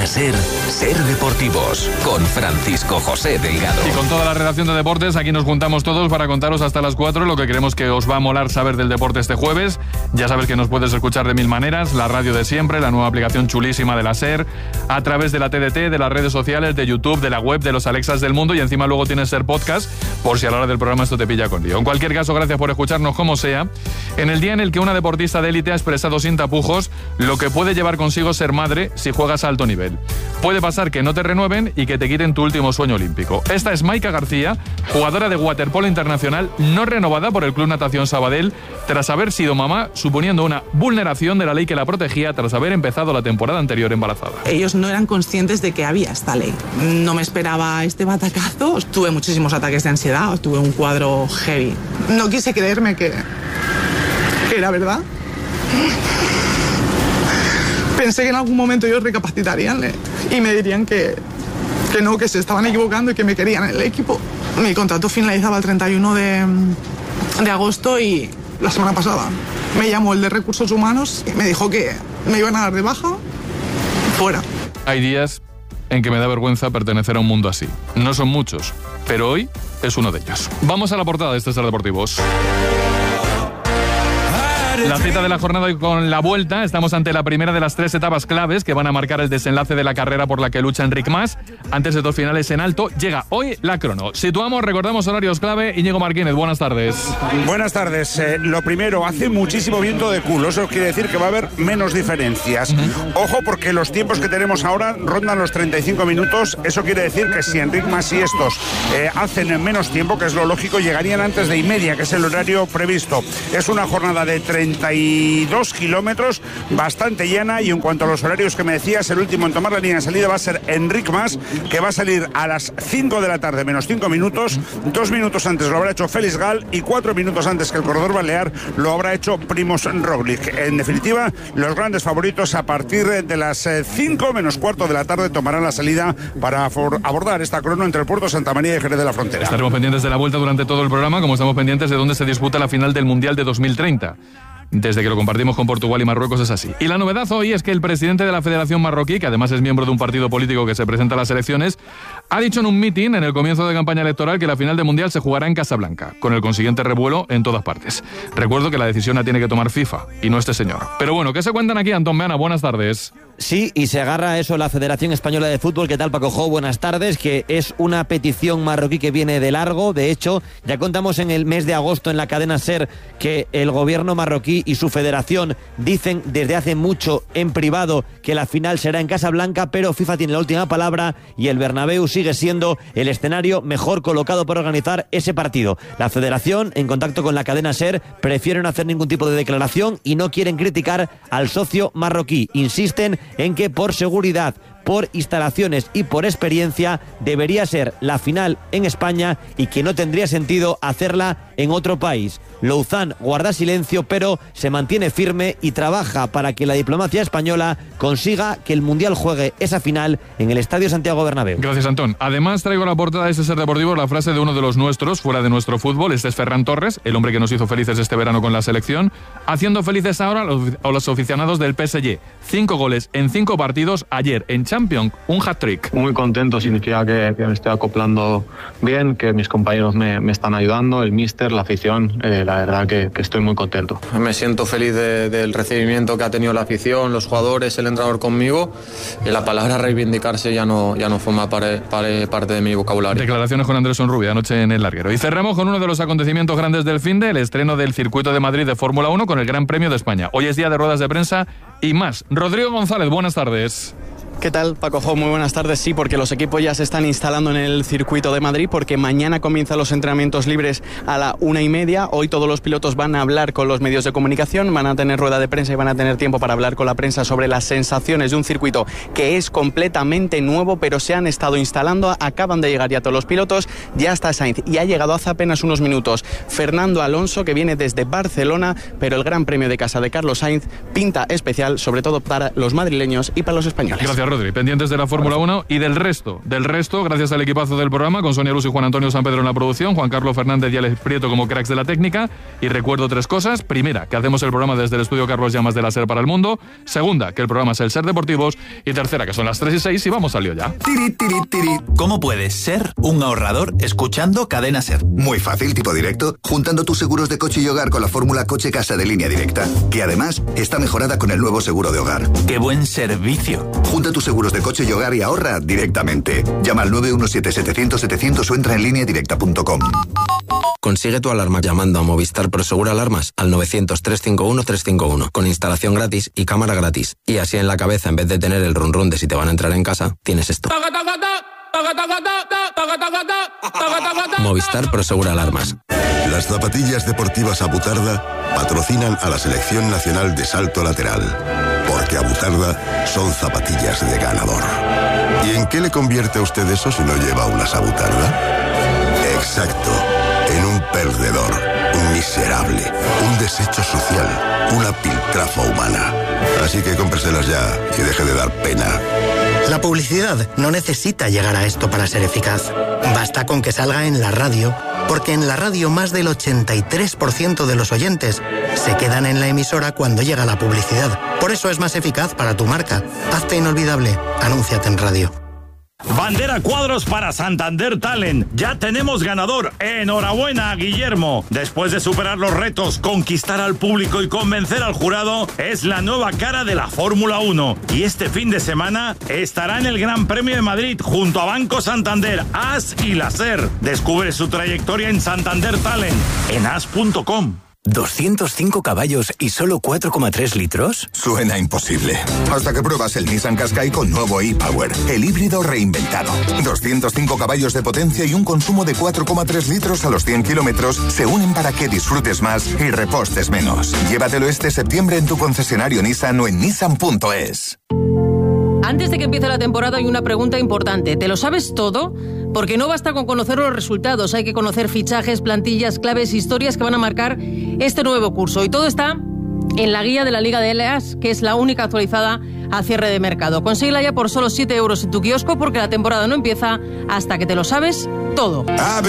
Cadena SER, Ser Deportivos, con Francisco José Delgado. Y con toda la redacción de deportes, aquí nos juntamos todos para contaros hasta las 4 lo que creemos que os va a molar saber del deporte este jueves. Ya sabes que nos puedes escuchar de mil maneras, la radio de siempre, la nueva aplicación chulísima de la SER, a través de la TDT, de las redes sociales, de YouTube, de la web, de los Alexas del mundo, y encima luego tienes SER Podcast, por si a la hora del programa esto te pilla con lío. En cualquier caso, gracias por escucharnos como sea. En el día en el que una deportista de élite ha expresado sin tapujos lo que puede llevar consigo ser madre si juegas a alto nivel. Puede pasar que no te renueven y que te quiten tu último sueño olímpico. Esta es Maika García, jugadora de waterpolo internacional, no renovada por el Club Natación Sabadell, tras haber sido mamá, suponiendo una vulneración de la ley que la protegía tras haber empezado la temporada anterior embarazada. Ellos no eran conscientes de que había esta ley. No me esperaba este batacazo. Tuve muchísimos ataques de ansiedad, tuve un cuadro heavy. No quise creerme que era verdad. Pensé que en algún momento ellos recapacitarían y me dirían que no, que se estaban equivocando y que me querían en el equipo. Mi contrato finalizaba el 31 de agosto y la semana pasada me llamó el de Recursos Humanos y me dijo que me iban a dar de baja fuera. Hay días en que me da vergüenza pertenecer a un mundo así. No son muchos, pero hoy es uno de ellos. Vamos a la portada de este Ser Deportivos. La cita de la jornada hoy con la Vuelta. Estamos ante la primera de las 3 etapas claves que van a marcar el desenlace de la carrera por la que lucha Enric Mas. Antes de 2 finales en alto, llega hoy la crono. Situamos, recordamos horarios clave. Íñigo Martínez, buenas tardes. Buenas tardes. Lo primero, hace muchísimo viento de culo. Eso quiere decir que va a haber menos diferencias. Ojo, porque los tiempos que tenemos ahora rondan los 35 minutos. Eso quiere decir que si Enric Mas y estos hacen menos tiempo, que es lo lógico, llegarían antes de 1:30, que es el horario previsto. Es una jornada de 32 kilómetros, bastante llana, y en cuanto a los horarios que me decías, el último en tomar la línea de salida va a ser Enric Mas, que va a salir a las 5 de la tarde, menos 5 minutos. 2 minutos antes lo habrá hecho Félix Gal y 4 minutos antes que el corredor balear lo habrá hecho Primož Roglič. En definitiva, los grandes favoritos a partir de las 5 menos cuarto de la tarde tomarán la salida para abordar esta crono entre el puerto Santa María y Jerez de la Frontera. Estaremos pendientes de la Vuelta durante todo el programa, como estamos pendientes de dónde se disputa la final del Mundial de 2030. Desde que lo compartimos con Portugal y Marruecos es así. Y la novedad hoy es que el presidente de la Federación Marroquí, que además es miembro de un partido político que se presenta a las elecciones, ha dicho en un mitin en el comienzo de campaña electoral que la final del Mundial se jugará en Casablanca, con el consiguiente revuelo en todas partes. Recuerdo que la decisión la tiene que tomar FIFA y no este señor. Pero bueno, ¿qué se cuentan aquí, Antón Meana? Buenas tardes. Sí, y se agarra a eso la Federación Española de Fútbol. ¿Qué tal, Paco Jo? Buenas tardes, que es una petición marroquí que viene de largo. De hecho, ya contamos en el mes de agosto en la cadena SER que el gobierno marroquí y su federación dicen desde hace mucho en privado que la final será en Casablanca, pero FIFA tiene la última palabra y el Bernabéu sigue siendo el escenario mejor colocado para organizar ese partido. La federación, en contacto con la cadena SER, prefieren no hacer ningún tipo de declaración y no quieren criticar al socio marroquí. Insisten en que por seguridad, por instalaciones y por experiencia debería ser la final en España y que no tendría sentido hacerla en otro país. Louzán guarda silencio, pero se mantiene firme y trabaja para que la diplomacia española consiga que el Mundial juegue esa final en el Estadio Santiago Bernabéu. Gracias, Antón. Además, traigo a la portada de este Ser Deportivo la frase de uno de los nuestros, fuera de nuestro fútbol. Este es Ferran Torres, el hombre que nos hizo felices este verano con la selección, haciendo felices ahora a los aficionados del PSG. 5 goles en 5 partidos ayer en Champions, un hat-trick. Muy contento, significa que me estoy acoplando bien, que mis compañeros me están ayudando, el míster, la afición, la verdad que estoy muy contento. Me siento feliz del recibimiento que ha tenido la afición, los jugadores, el entrenador conmigo, y la palabra reivindicarse ya no forma parte de mi vocabulario. Declaraciones con Andrés Onrubia anoche en el larguero. Y cerramos con uno de los acontecimientos grandes del finde, el estreno del Circuito de Madrid de Fórmula 1 con el Gran Premio de España. Hoy es día de ruedas de prensa y más. Rodrigo González, buenas tardes. ¿Qué tal, Paco Jo? Muy buenas tardes. Sí, porque los equipos ya se están instalando en el circuito de Madrid, porque mañana comienzan los entrenamientos libres a la 1:30. Hoy todos los pilotos van a hablar con los medios de comunicación, van a tener rueda de prensa y van a tener tiempo para hablar con la prensa sobre las sensaciones de un circuito que es completamente nuevo, pero se han estado instalando. Acaban de llegar ya todos los pilotos, ya está Sainz y ha llegado hace apenas unos minutos Fernando Alonso, que viene desde Barcelona, pero el Gran Premio de casa de Carlos Sainz pinta especial, sobre todo para los madrileños y para los españoles. Gracias, Rodri, pendientes de la Fórmula 1 y del resto, gracias al equipazo del programa, con Sonia Luz y Juan Antonio San Pedro en la producción, Juan Carlos Fernández y Alex Prieto como cracks de la técnica. Y recuerdo 3 cosas. Primera, que hacemos el programa desde el estudio Carlos Llamas de la SER para el mundo. Segunda, que el programa es el SER Deportivos. Y tercera, que son las 3:06 y vamos al lío ya. Tiri, tiri, tiri. ¿Cómo puedes ser un ahorrador escuchando Cadena SER? Muy fácil, tipo directo, juntando tus seguros de coche y hogar con la fórmula Coche-Casa de Línea Directa, que además está mejorada con el nuevo seguro de hogar. ¡Qué buen servicio! Junta tus seguros de coche y hogar y ahorra directamente. Llama al 917-700-700 o entra en lineadirecta.com. Consigue tu alarma llamando a Movistar Prosegur Alarmas al 900-351-351 con instalación gratis y cámara gratis. Y así en la cabeza, en vez de tener el run run de si te van a entrar en casa, tienes esto. Movistar Prosegur Alarmas. Las zapatillas deportivas Abutarda patrocinan a la Selección Nacional de Salto Lateral, porque Abutarda son zapatillas de ganador. ¿Y en qué le convierte a usted eso si no lleva unas Abutarda? Exacto, en un perdedor, un miserable, un desecho social, una piltrafa humana. Así que cómpreselas ya y deje de dar pena. La publicidad no necesita llegar a esto para ser eficaz. Basta con que salga en la radio, porque en la radio más del 83% de los oyentes se quedan en la emisora cuando llega la publicidad. Por eso es más eficaz para tu marca. Hazte inolvidable. Anúnciate en radio. Bandera cuadros para Santander Talent. Ya tenemos ganador. Enhorabuena, Guillermo. Después de superar los retos, conquistar al público y convencer al jurado, es la nueva cara de la Fórmula 1. Y este fin de semana estará en el Gran Premio de Madrid junto a Banco Santander, AS y la SER. Descubre su trayectoria en Santander Talent en as.com. 205 caballos y solo 4,3 litros. Suena imposible. Hasta que pruebas el Nissan Qashqai con nuevo e-Power, el híbrido reinventado. 205 caballos de potencia y un consumo de 4,3 litros a los 100 kilómetros se unen para que disfrutes más y repostes menos. Llévatelo este septiembre en tu concesionario Nissan o en nissan.es. Antes de que empiece la temporada hay una pregunta importante. ¿Te lo sabes todo? Porque no basta con conocer los resultados, hay que conocer fichajes, plantillas, claves, historias que van a marcar este nuevo curso. Y todo está en la guía de la Liga de Eleas, que es la única actualizada a cierre de mercado. Consíguela ya por solo 7 euros en tu kiosco, porque la temporada no empieza hasta que te lo sabes todo.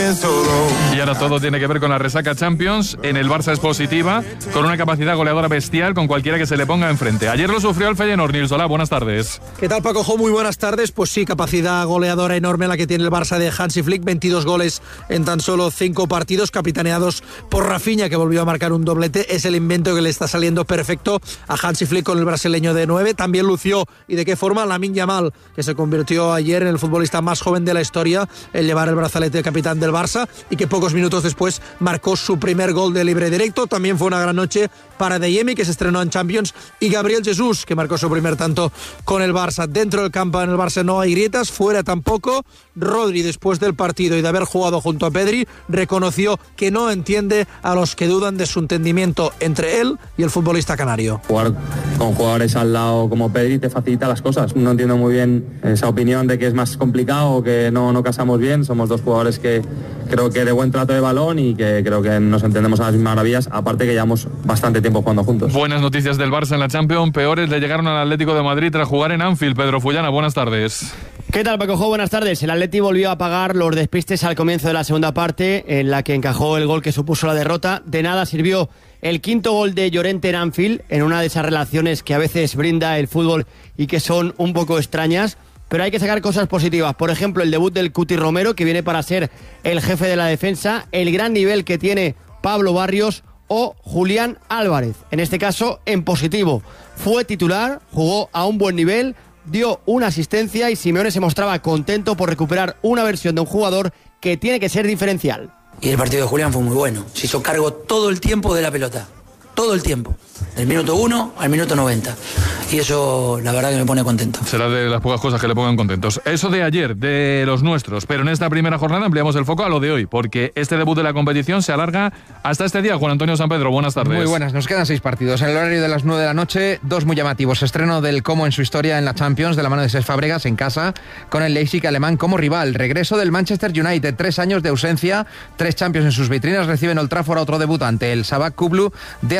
Y ahora todo tiene que ver con la resaca Champions. En el Barça es positiva, con una capacidad goleadora bestial con cualquiera que se le ponga enfrente. Ayer lo sufrió el Feyenoord. Nils Olá, buenas tardes. ¿Qué tal, Paco Jo? Muy buenas tardes. Pues sí, capacidad goleadora enorme la que tiene el Barça de Hansi Flick. 22 goles en tan solo 5 partidos, capitaneados por Rafinha, que volvió a marcar un doblete. Es el invento que le está saliendo perfecto a Hansi Flick con el brasileño de 9. También lució, y de qué forma, Lamine Yamal, que se convirtió ayer en el futbolista más joven de la historia en llevar el brazalete de capitán del Barça, y que pocos minutos después marcó su primer gol de libre directo. También fue una gran noche para Adeyemi, que se estrenó en Champions, y Gabriel Jesús, que marcó su primer tanto con el Barça. Dentro del campo en el Barça no hay grietas, fuera tampoco. Rodri, después del partido y de haber jugado junto a Pedri, reconoció que no entiende a los que dudan de su entendimiento entre él y el futbolista canario. Jugar con jugadores al lado como Pedri te facilita las cosas. No entiendo muy bien esa opinión de que es más complicado o que no casamos bien. Somos dos jugadores que creo que de buen trato de balón y que creo que nos entendemos a las mismas maravillas, aparte que llevamos bastante tiempo jugando juntos. Buenas noticias del Barça en la Champions, peores le llegaron al Atlético de Madrid tras jugar en Anfield. Pedro Fullana, buenas tardes. ¿Qué tal, Paco Jo? Buenas tardes. El Atleti volvió a pagar los despistes al comienzo de la segunda parte, en la que encajó el gol que supuso la derrota. De nada sirvió el quinto gol de Llorente en Anfield, en una de esas relaciones que a veces brinda el fútbol y que son un poco extrañas. Pero hay que sacar cosas positivas. Por ejemplo, el debut del Cuti Romero, que viene para ser el jefe de la defensa, el gran nivel que tiene Pablo Barrios o Julián Álvarez. En este caso, en positivo. Fue titular, jugó a un buen nivel, dio una asistencia y Simeone se mostraba contento por recuperar una versión de un jugador que tiene que ser diferencial. Y el partido de Julián fue muy bueno. Se hizo cargo todo el tiempo de la pelota. Todo el tiempo. Del minuto 1 al minuto 90. Y eso, la verdad, que me pone contento. Será de las pocas cosas que le pongan contentos. Eso de ayer, de los nuestros. Pero en esta primera jornada ampliamos el foco a lo de hoy, porque este debut de la competición se alarga hasta este día. Juan Antonio San Pedro, buenas tardes. Muy buenas, nos quedan 6 partidos. En el horario de las 9 de la noche, 2 muy llamativos. Estreno del Como en su historia en la Champions, de la mano de Cesc Fábregas en casa, con el Leipzig alemán como rival. Regreso del Manchester United, 3 años de ausencia, 3 Champions en sus vitrinas. Reciben Old Trafford a otro debutante, el Sabah Kublu de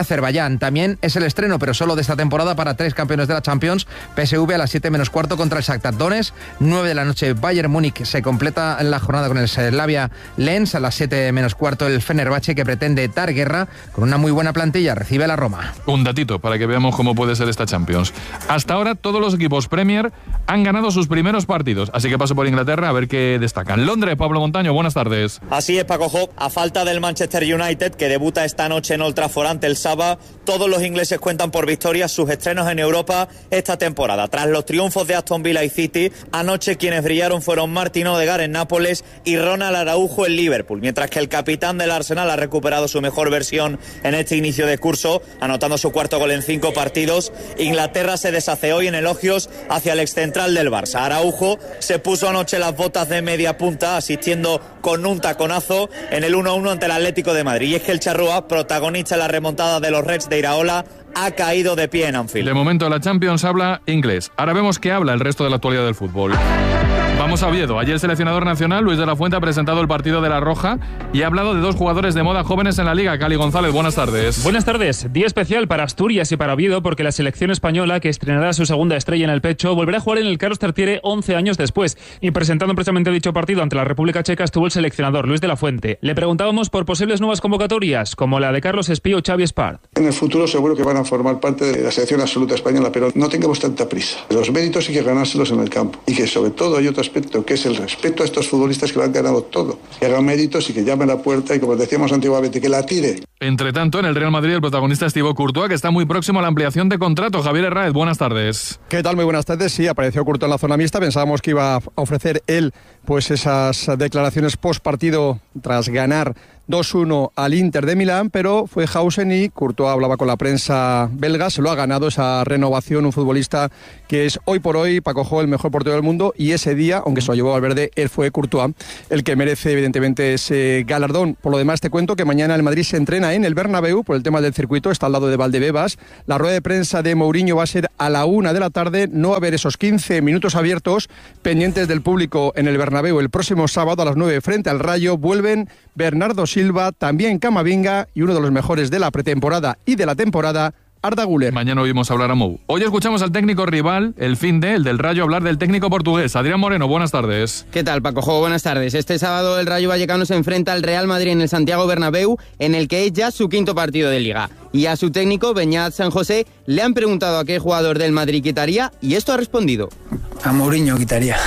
Azerbaiyán. También es el estreno, pero solo de esta temporada, para 3 campeones de la Champions. PSV a las 7:15 contra el Shakhtar Donetsk. 9 de la noche, Bayern Múnich se completa la jornada con el Slavia Linz. A las 7:15 el Fenerbahce, que pretende dar guerra con una muy buena plantilla, recibe a la Roma. Un datito para que veamos cómo puede ser esta Champions. Hasta ahora todos los equipos Premier han ganado sus primeros partidos, así que paso por Inglaterra a ver qué destacan. Londres, Pablo Montaño, buenas tardes. Así es, Paco Jo. A falta del Manchester United, que debuta esta noche en Old Trafford ante el Saba, todos los ingleses cuentan por victorias sus estrenos en Europa esta temporada. Tras los triunfos de Aston Villa y City, anoche quienes brillaron fueron Martin Odegaard en Nápoles y Ronald Araujo en Liverpool, mientras que el capitán del Arsenal ha recuperado su mejor versión en este inicio de curso, anotando su cuarto gol en 5 partidos. Inglaterra se deshace hoy en elogios hacia el excentral del Barça. Araujo se puso anoche las botas de media punta, asistiendo con un taconazo en el 1-1 ante el Atlético de Madrid. Y es que el charrúa, protagonista en la remontada de los Reds de Iraola, ha caído de pie en Anfield. De momento la Champions habla inglés. Ahora vemos qué habla el resto de la actualidad del fútbol. Vamos a Oviedo. Ayer el seleccionador nacional, Luis de la Fuente, ha presentado el partido de La Roja y ha hablado de 2 jugadores de moda jóvenes en la Liga. Cali González, buenas tardes. Buenas tardes. Día especial para Asturias y para Oviedo, porque la selección española, que estrenará su segunda estrella en el pecho, volverá a jugar en el Carlos Tartiere 11 años después. Y presentando precisamente dicho partido ante la República Checa estuvo el seleccionador Luis de la Fuente. Le preguntábamos por posibles nuevas convocatorias, como la de Carlos Espí o Xavi Espart. En el futuro seguro que van a formar parte de la selección absoluta española, pero no tengamos tanta prisa. Los méritos hay que ganárselos en el campo. Y que sobre todo hay otro aspecto, que es el respeto a estos futbolistas que lo han ganado todo. Que hagan méritos y que llamen a la puerta y, como decíamos antiguamente, que la tire. Entre tanto, en el Real Madrid, el protagonista es Thibaut Courtois, que está muy próximo a la ampliación de contrato. Javier Herráez, buenas tardes. ¿Qué tal? Muy buenas tardes. Sí, apareció Courtois en la zona mixta. Pensábamos que iba a ofrecer él pues esas declaraciones post partido tras ganar 2-1 al Inter de Milán, pero fue Hausen y Courtois hablaba con la prensa belga. Se lo ha ganado esa renovación, un futbolista que es hoy por hoy, Paco Jo, el mejor portero del mundo, y ese día, aunque se lo llevó Valverde, él fue Courtois el que merece evidentemente ese galardón. Por lo demás te cuento que mañana el Madrid se entrena en el Bernabéu por el tema del circuito, está al lado de Valdebebas. La rueda de prensa de Mourinho va a ser a la 1 de la tarde, no va a haber esos 15 minutos abiertos pendientes del público en el Bernabéu. El próximo sábado a las 9 frente al Rayo vuelven Bernardo Silva, también Camavinga y uno de los mejores de la pretemporada y de la temporada, Arda Güler. Mañana oímos hablar a Mou. Hoy escuchamos al técnico rival, el del Rayo, hablar del técnico portugués. Adrián Moreno, buenas tardes. ¿Qué tal, Paco Jo? Buenas tardes. Este sábado el Rayo Vallecano se enfrenta al Real Madrid en el Santiago Bernabéu, en el que es ya su 5º partido de Liga. Y a su técnico, Beñat San José, le han preguntado a qué jugador del Madrid quitaría y esto ha respondido. A Mourinho quitaría.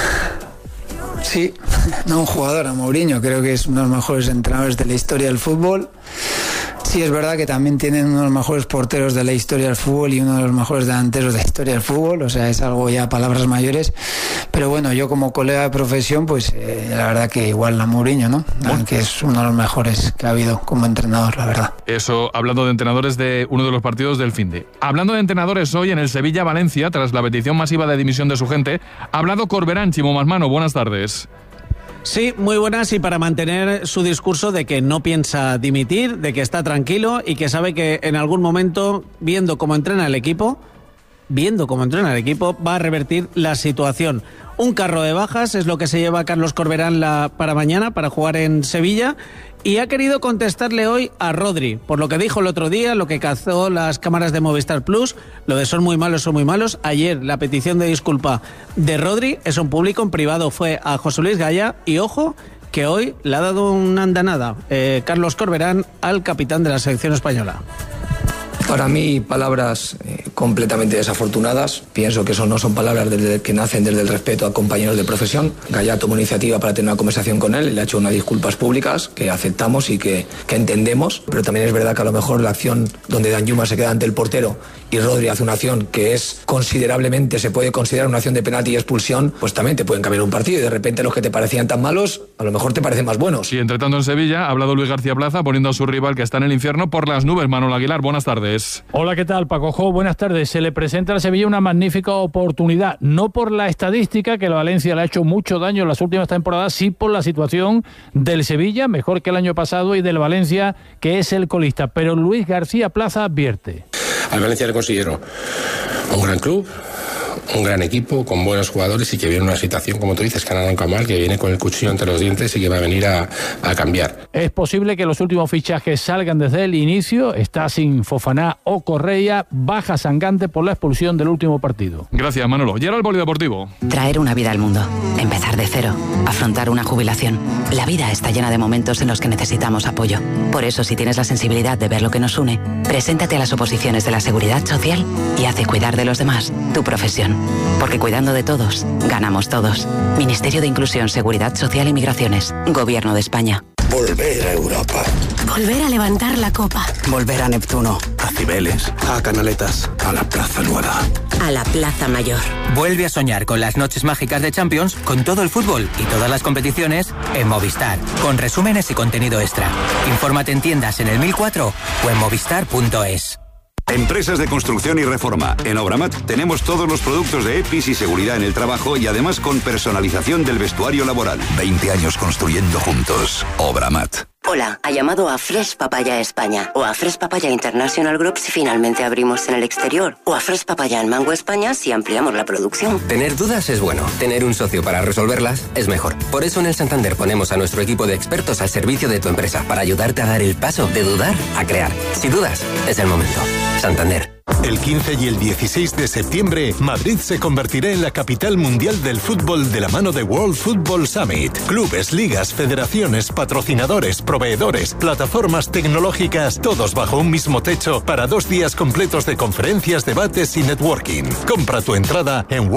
Sí, no un jugador, a Mourinho. Creo que es uno de los mejores entrenadores de la historia del fútbol. Sí, es verdad que también tienen uno de los mejores porteros de la historia del fútbol y uno de los mejores delanteros de la historia del fútbol. O sea, es algo ya palabras mayores. Pero bueno, yo como colega de profesión, pues la verdad que igual a Mourinho, ¿no? Que es uno de los mejores que ha habido como entrenador, la verdad. Eso, hablando de entrenadores de uno de los partidos del finde. Hablando de entrenadores, hoy en el Sevilla-Valencia, tras la petición masiva de dimisión de su gente, ha hablado Corberán. Chimo Masmano, buenas tardes. Sí, muy buenas, y para mantener su discurso de que no piensa dimitir, de que está tranquilo y que sabe que en algún momento, viendo cómo entrena el equipo, va a revertir la situación. Un carro de bajas es lo que se lleva Carlos Corberán para mañana, para jugar en Sevilla, y ha querido contestarle hoy a Rodri, por lo que dijo el otro día, lo que cazó las cámaras de Movistar Plus, lo de son muy malos. Ayer la petición de disculpa de Rodri, eso en público, en privado fue a José Luis Gaya, y ojo, que hoy le ha dado una andanada Carlos Corberán al capitán de la selección española. Para mí, palabras completamente desafortunadas. Pienso que eso no son palabras que nacen desde el respeto a compañeros de profesión. Gaya tomó iniciativa para tener una conversación con él y le ha hecho unas disculpas públicas que aceptamos y que entendemos. Pero también es verdad que a lo mejor la acción donde Danjuma se queda ante el portero y Rodri hace una acción que es considerablemente, se puede considerar una acción de penalti y expulsión, pues también te pueden cambiar un partido y de repente los que te parecían tan malos a lo mejor te parecen más buenos. Y entre tanto en Sevilla ha hablado Luis García Plaza poniendo a su rival que está en el infierno por las nubes. Manuel Aguilar, buenas tardes. Hola, ¿qué tal, Paco Jo? Buenas tardes. Se le presenta a Sevilla una magnífica oportunidad, no por la estadística, que el Valencia le ha hecho mucho daño en las últimas temporadas, sí por la situación del Sevilla, mejor que el año pasado, y del Valencia, que es el colista. Pero Luis García Plaza advierte. Al Valencia le considero un gran club, un gran equipo, con buenos jugadores y que viene una situación, como tú dices, que no arranca mal, que viene con el cuchillo entre los dientes y que va a venir a cambiar. Es posible que los últimos fichajes salgan desde el inicio. Está sin Fofana o Correa, baja sangrante por la expulsión del último partido. Gracias, Manolo. Y ahora el polideportivo. Traer una vida al mundo, empezar de cero, afrontar una jubilación. La vida está llena de momentos en los que necesitamos apoyo. Por eso, si tienes la sensibilidad de ver lo que nos une, preséntate a las oposiciones de la Seguridad Social y haz de cuidar de los demás tu profesión. Porque cuidando de todos, ganamos todos. Ministerio de Inclusión, Seguridad Social y Migraciones. Gobierno de España. Volver a Europa. Volver a levantar la copa. Volver a Neptuno. A Cibeles. A Canaletas. A la Plaza Nueva. A la Plaza Mayor. Vuelve a soñar con las noches mágicas de Champions, con todo el fútbol y todas las competiciones en Movistar, con resúmenes y contenido extra. Infórmate en tiendas en el 1004 o en movistar.es. Empresas de construcción y reforma. En Obramat tenemos todos los productos de EPIs y seguridad en el trabajo y además con personalización del vestuario laboral. 20 años construyendo juntos. Obramat. Hola, ha llamado a Fresh Papaya España o a Fresh Papaya International Group si finalmente abrimos en el exterior o a Fresh Papaya en Mango España si ampliamos la producción. Tener dudas es bueno, tener un socio para resolverlas es mejor. Por eso en el Santander ponemos a nuestro equipo de expertos al servicio de tu empresa para ayudarte a dar el paso de dudar a crear. Si dudas, es el momento. Santander. El 15 y el 16 de septiembre, Madrid se convertirá en la capital mundial del fútbol de la mano de World Football Summit. Clubes, ligas, federaciones, patrocinadores, proveedores, plataformas tecnológicas, todos bajo un mismo techo para 2 días completos de conferencias, debates y networking. Compra tu entrada en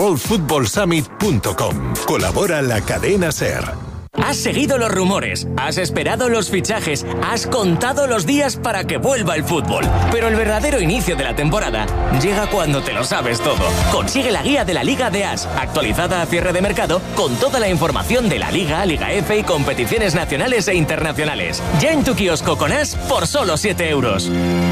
worldfootballsummit.com. Colabora la cadena SER. Has seguido los rumores, has esperado los fichajes, has contado los días para que vuelva el fútbol. Pero el verdadero inicio de la temporada llega cuando te lo sabes todo. Consigue la guía de la Liga de As, actualizada a cierre de mercado, con toda la información de la Liga, Liga F y competiciones nacionales e internacionales. Ya en tu kiosco con As por solo 7 euros.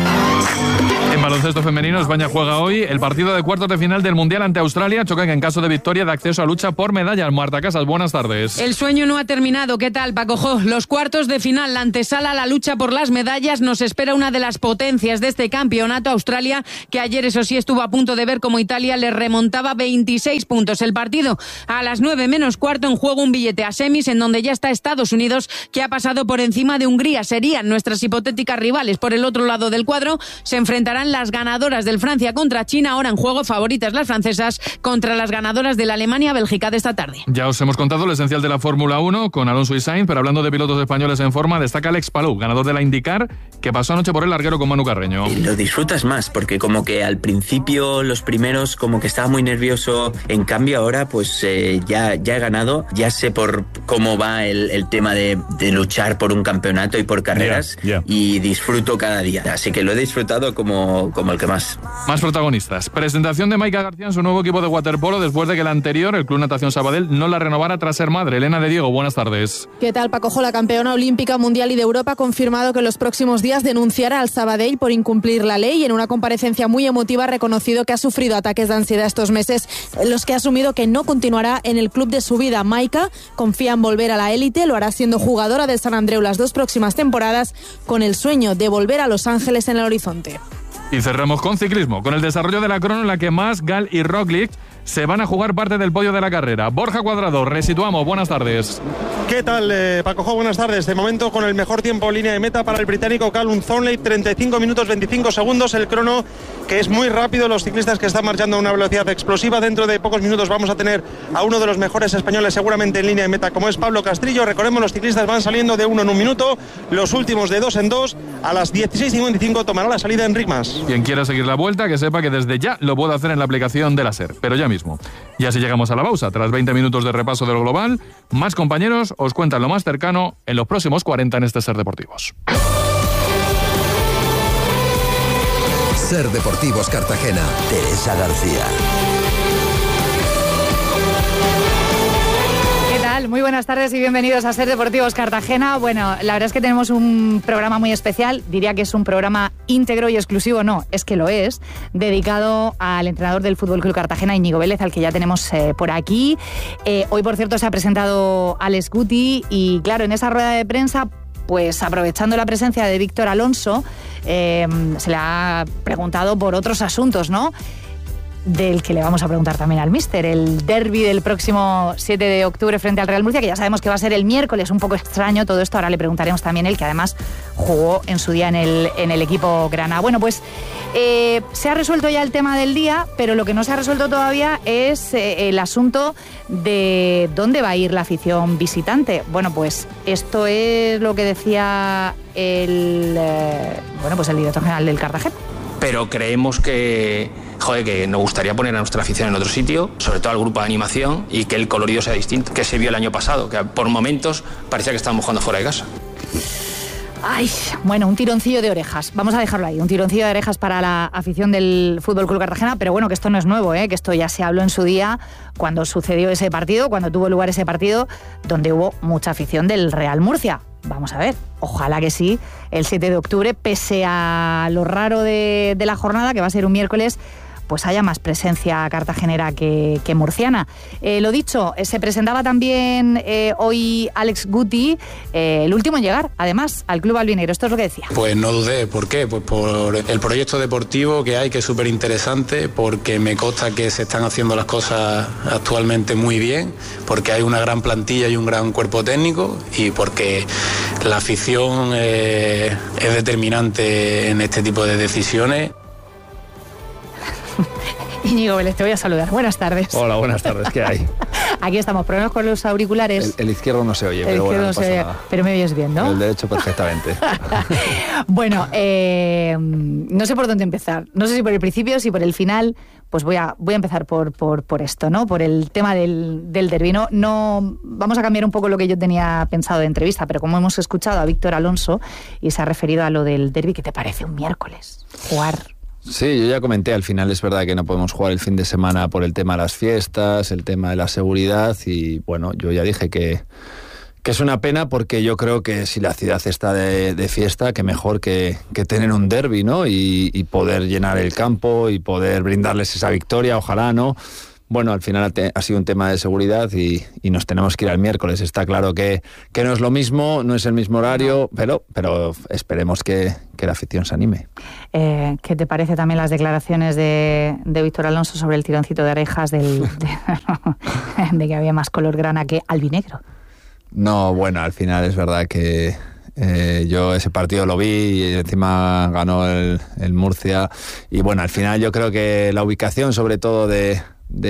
En baloncesto femenino, España juega hoy el partido de cuartos de final del Mundial ante Australia. Chocan en caso de victoria de acceso a lucha por medallas. Marta Casas, buenas tardes. El sueño no ha terminado. ¿Qué tal, Paco Jo? Los cuartos de final, la antesala a la lucha por las medallas. Nos espera una de las potencias de este campeonato, Australia, que ayer, eso sí, estuvo a punto de ver cómo Italia le remontaba 26 puntos. El partido a las 9 menos cuarto, en juego un billete a semis, en donde ya está Estados Unidos, que ha pasado por encima de Hungría. Serían nuestras hipotéticas rivales. Por el otro lado del cuadro se enfrentarán las ganadoras del Francia contra China, ahora en juego favoritas las francesas contra las ganadoras de la Alemania-Bélgica de esta tarde. Ya os hemos contado lo esencial de la Fórmula 1 con Alonso y Sainz, pero hablando de pilotos españoles en forma, destaca Alex Palou, ganador de la IndyCar, que pasó anoche por el larguero con Manu Carreño. Lo disfrutas más, porque como que al principio los primeros como que estaba muy nervioso, en cambio ahora pues ya he ganado, ya sé por cómo va el tema de luchar por un campeonato y por carreras, y disfruto cada día, así que lo he disfrutado como el que más. Más protagonistas. Presentación de Maika García en su nuevo equipo de waterpolo después de que el anterior, el Club Natación Sabadell, no la renovara tras ser madre. Elena de Diego, buenas tardes. ¿Qué tal, Paco Jo? La campeona olímpica mundial y de Europa ha confirmado que en los próximos días denunciará al Sabadell por incumplir la ley. En una comparecencia muy emotiva ha reconocido que ha sufrido ataques de ansiedad estos meses, en los que ha asumido que no continuará en el club de su vida. Maika confía en volver a la élite, lo hará siendo jugadora del San Andreu las 2 próximas temporadas, con el sueño de volver a Los Ángeles en el horizonte. Y cerramos con ciclismo, con el desarrollo de la crono en la que Mas, Gal y Roglic se van a jugar parte del podio de la carrera. Borja Cuadrado, resituamos, buenas tardes. ¿Qué tal, Paco Jo? Buenas tardes. De momento con el mejor tiempo en línea de meta para el británico Callum Thornley, 35 minutos 25 segundos, el crono que es muy rápido, los ciclistas que están marchando a una velocidad explosiva. Dentro de pocos minutos vamos a tener a uno de los mejores españoles seguramente en línea de meta, como es Pablo Castrillo. Recordemos, los ciclistas van saliendo de uno en un minuto, los últimos de 2 en 2, a las 16:55 tomará la salida Enric Mas. Quien quiera seguir la vuelta, que sepa que desde ya lo puede hacer en la aplicación de la SER, pero ya mismo. Y así llegamos a la pausa. Tras 20 minutos de repaso de lo global, más compañeros os cuentan lo más cercano en los próximos 40 en este SER Deportivos. SER Deportivos Cartagena. Teresa García. Muy buenas tardes y bienvenidos a SER Deportivos Cartagena. Bueno, la verdad es que tenemos un programa muy especial. Diría que es un programa íntegro y exclusivo. No, es que lo es. Dedicado al entrenador del Fútbol Club Cartagena, Íñigo Vélez, al que ya tenemos por aquí. Hoy, por cierto, se ha presentado Alex Guti y, claro, en esa rueda de prensa, pues aprovechando la presencia de Víctor Alonso, se le ha preguntado por otros asuntos, ¿no? del que le vamos a preguntar también al míster, el derbi del próximo 7 de octubre frente al Real Murcia, que ya sabemos que va a ser el miércoles, un poco extraño todo esto. Ahora le preguntaremos también él, que además jugó en su día en el equipo grana. Bueno, pues se ha resuelto ya el tema del día, pero lo que no se ha resuelto todavía es el asunto de dónde va a ir la afición visitante. Bueno, pues esto es lo que decía el director general del Cartagena. Pero creemos que nos gustaría poner a nuestra afición en otro sitio, sobre todo al grupo de animación, y que el colorido sea distinto, que se vio el año pasado, que por momentos parecía que estábamos jugando fuera de casa. Ay, bueno, un tironcillo de orejas. Vamos a dejarlo ahí, un tironcillo de orejas para la afición del Fútbol Club Cartagena, pero bueno, que esto no es nuevo, que esto ya se habló en su día cuando sucedió ese partido, cuando tuvo lugar ese partido, donde hubo mucha afición del Real Murcia. Vamos a ver, ojalá que sí, el 7 de octubre, pese a lo raro de la jornada, que va a ser un miércoles, pues haya más presencia cartagenera que murciana. Lo dicho, se presentaba también hoy Alex Guti, el último en llegar, además, al club albinegro. Esto es lo que decía. Pues no dudé. ¿Por qué? Pues por el proyecto deportivo que hay, que es súper interesante, porque me consta que se están haciendo las cosas actualmente muy bien, porque hay una gran plantilla y un gran cuerpo técnico, y porque la afición es determinante en este tipo de decisiones. Íñigo Vélez, te voy a saludar. Buenas tardes. Hola, buenas tardes. ¿Qué hay? Aquí estamos, problemas con los auriculares. El izquierdo no se oye, pero bueno, no pasa nada. Pero me oyes bien, ¿no? El derecho perfectamente. Bueno, no sé por dónde empezar. No sé si por el principio, si por el final. Pues voy a empezar por esto, ¿no? Por el tema del derbi. No, vamos a cambiar un poco lo que yo tenía pensado de entrevista, pero como hemos escuchado a Víctor Alonso y se ha referido a lo del derbi, ¿qué te parece un miércoles jugar? Sí, yo ya comenté, al final es verdad que no podemos jugar el fin de semana por el tema de las fiestas, el tema de la seguridad, y bueno, yo ya dije que es una pena, porque yo creo que si la ciudad está de fiesta, que mejor que tener un derbi, ¿no? Y poder llenar el campo y poder brindarles esa victoria, ojalá, ¿no? Bueno, al final ha sido un tema de seguridad y nos tenemos que ir al miércoles. Está claro que no es lo mismo, no es el mismo horario, pero esperemos que la afición se anime. ¿Qué te parece también las declaraciones de Víctor Alonso sobre el tironcito de orejas de que había más color grana que albinegro? No, bueno, al final es verdad que yo ese partido lo vi y encima ganó el Murcia, y bueno, al final yo creo que la ubicación, sobre todo de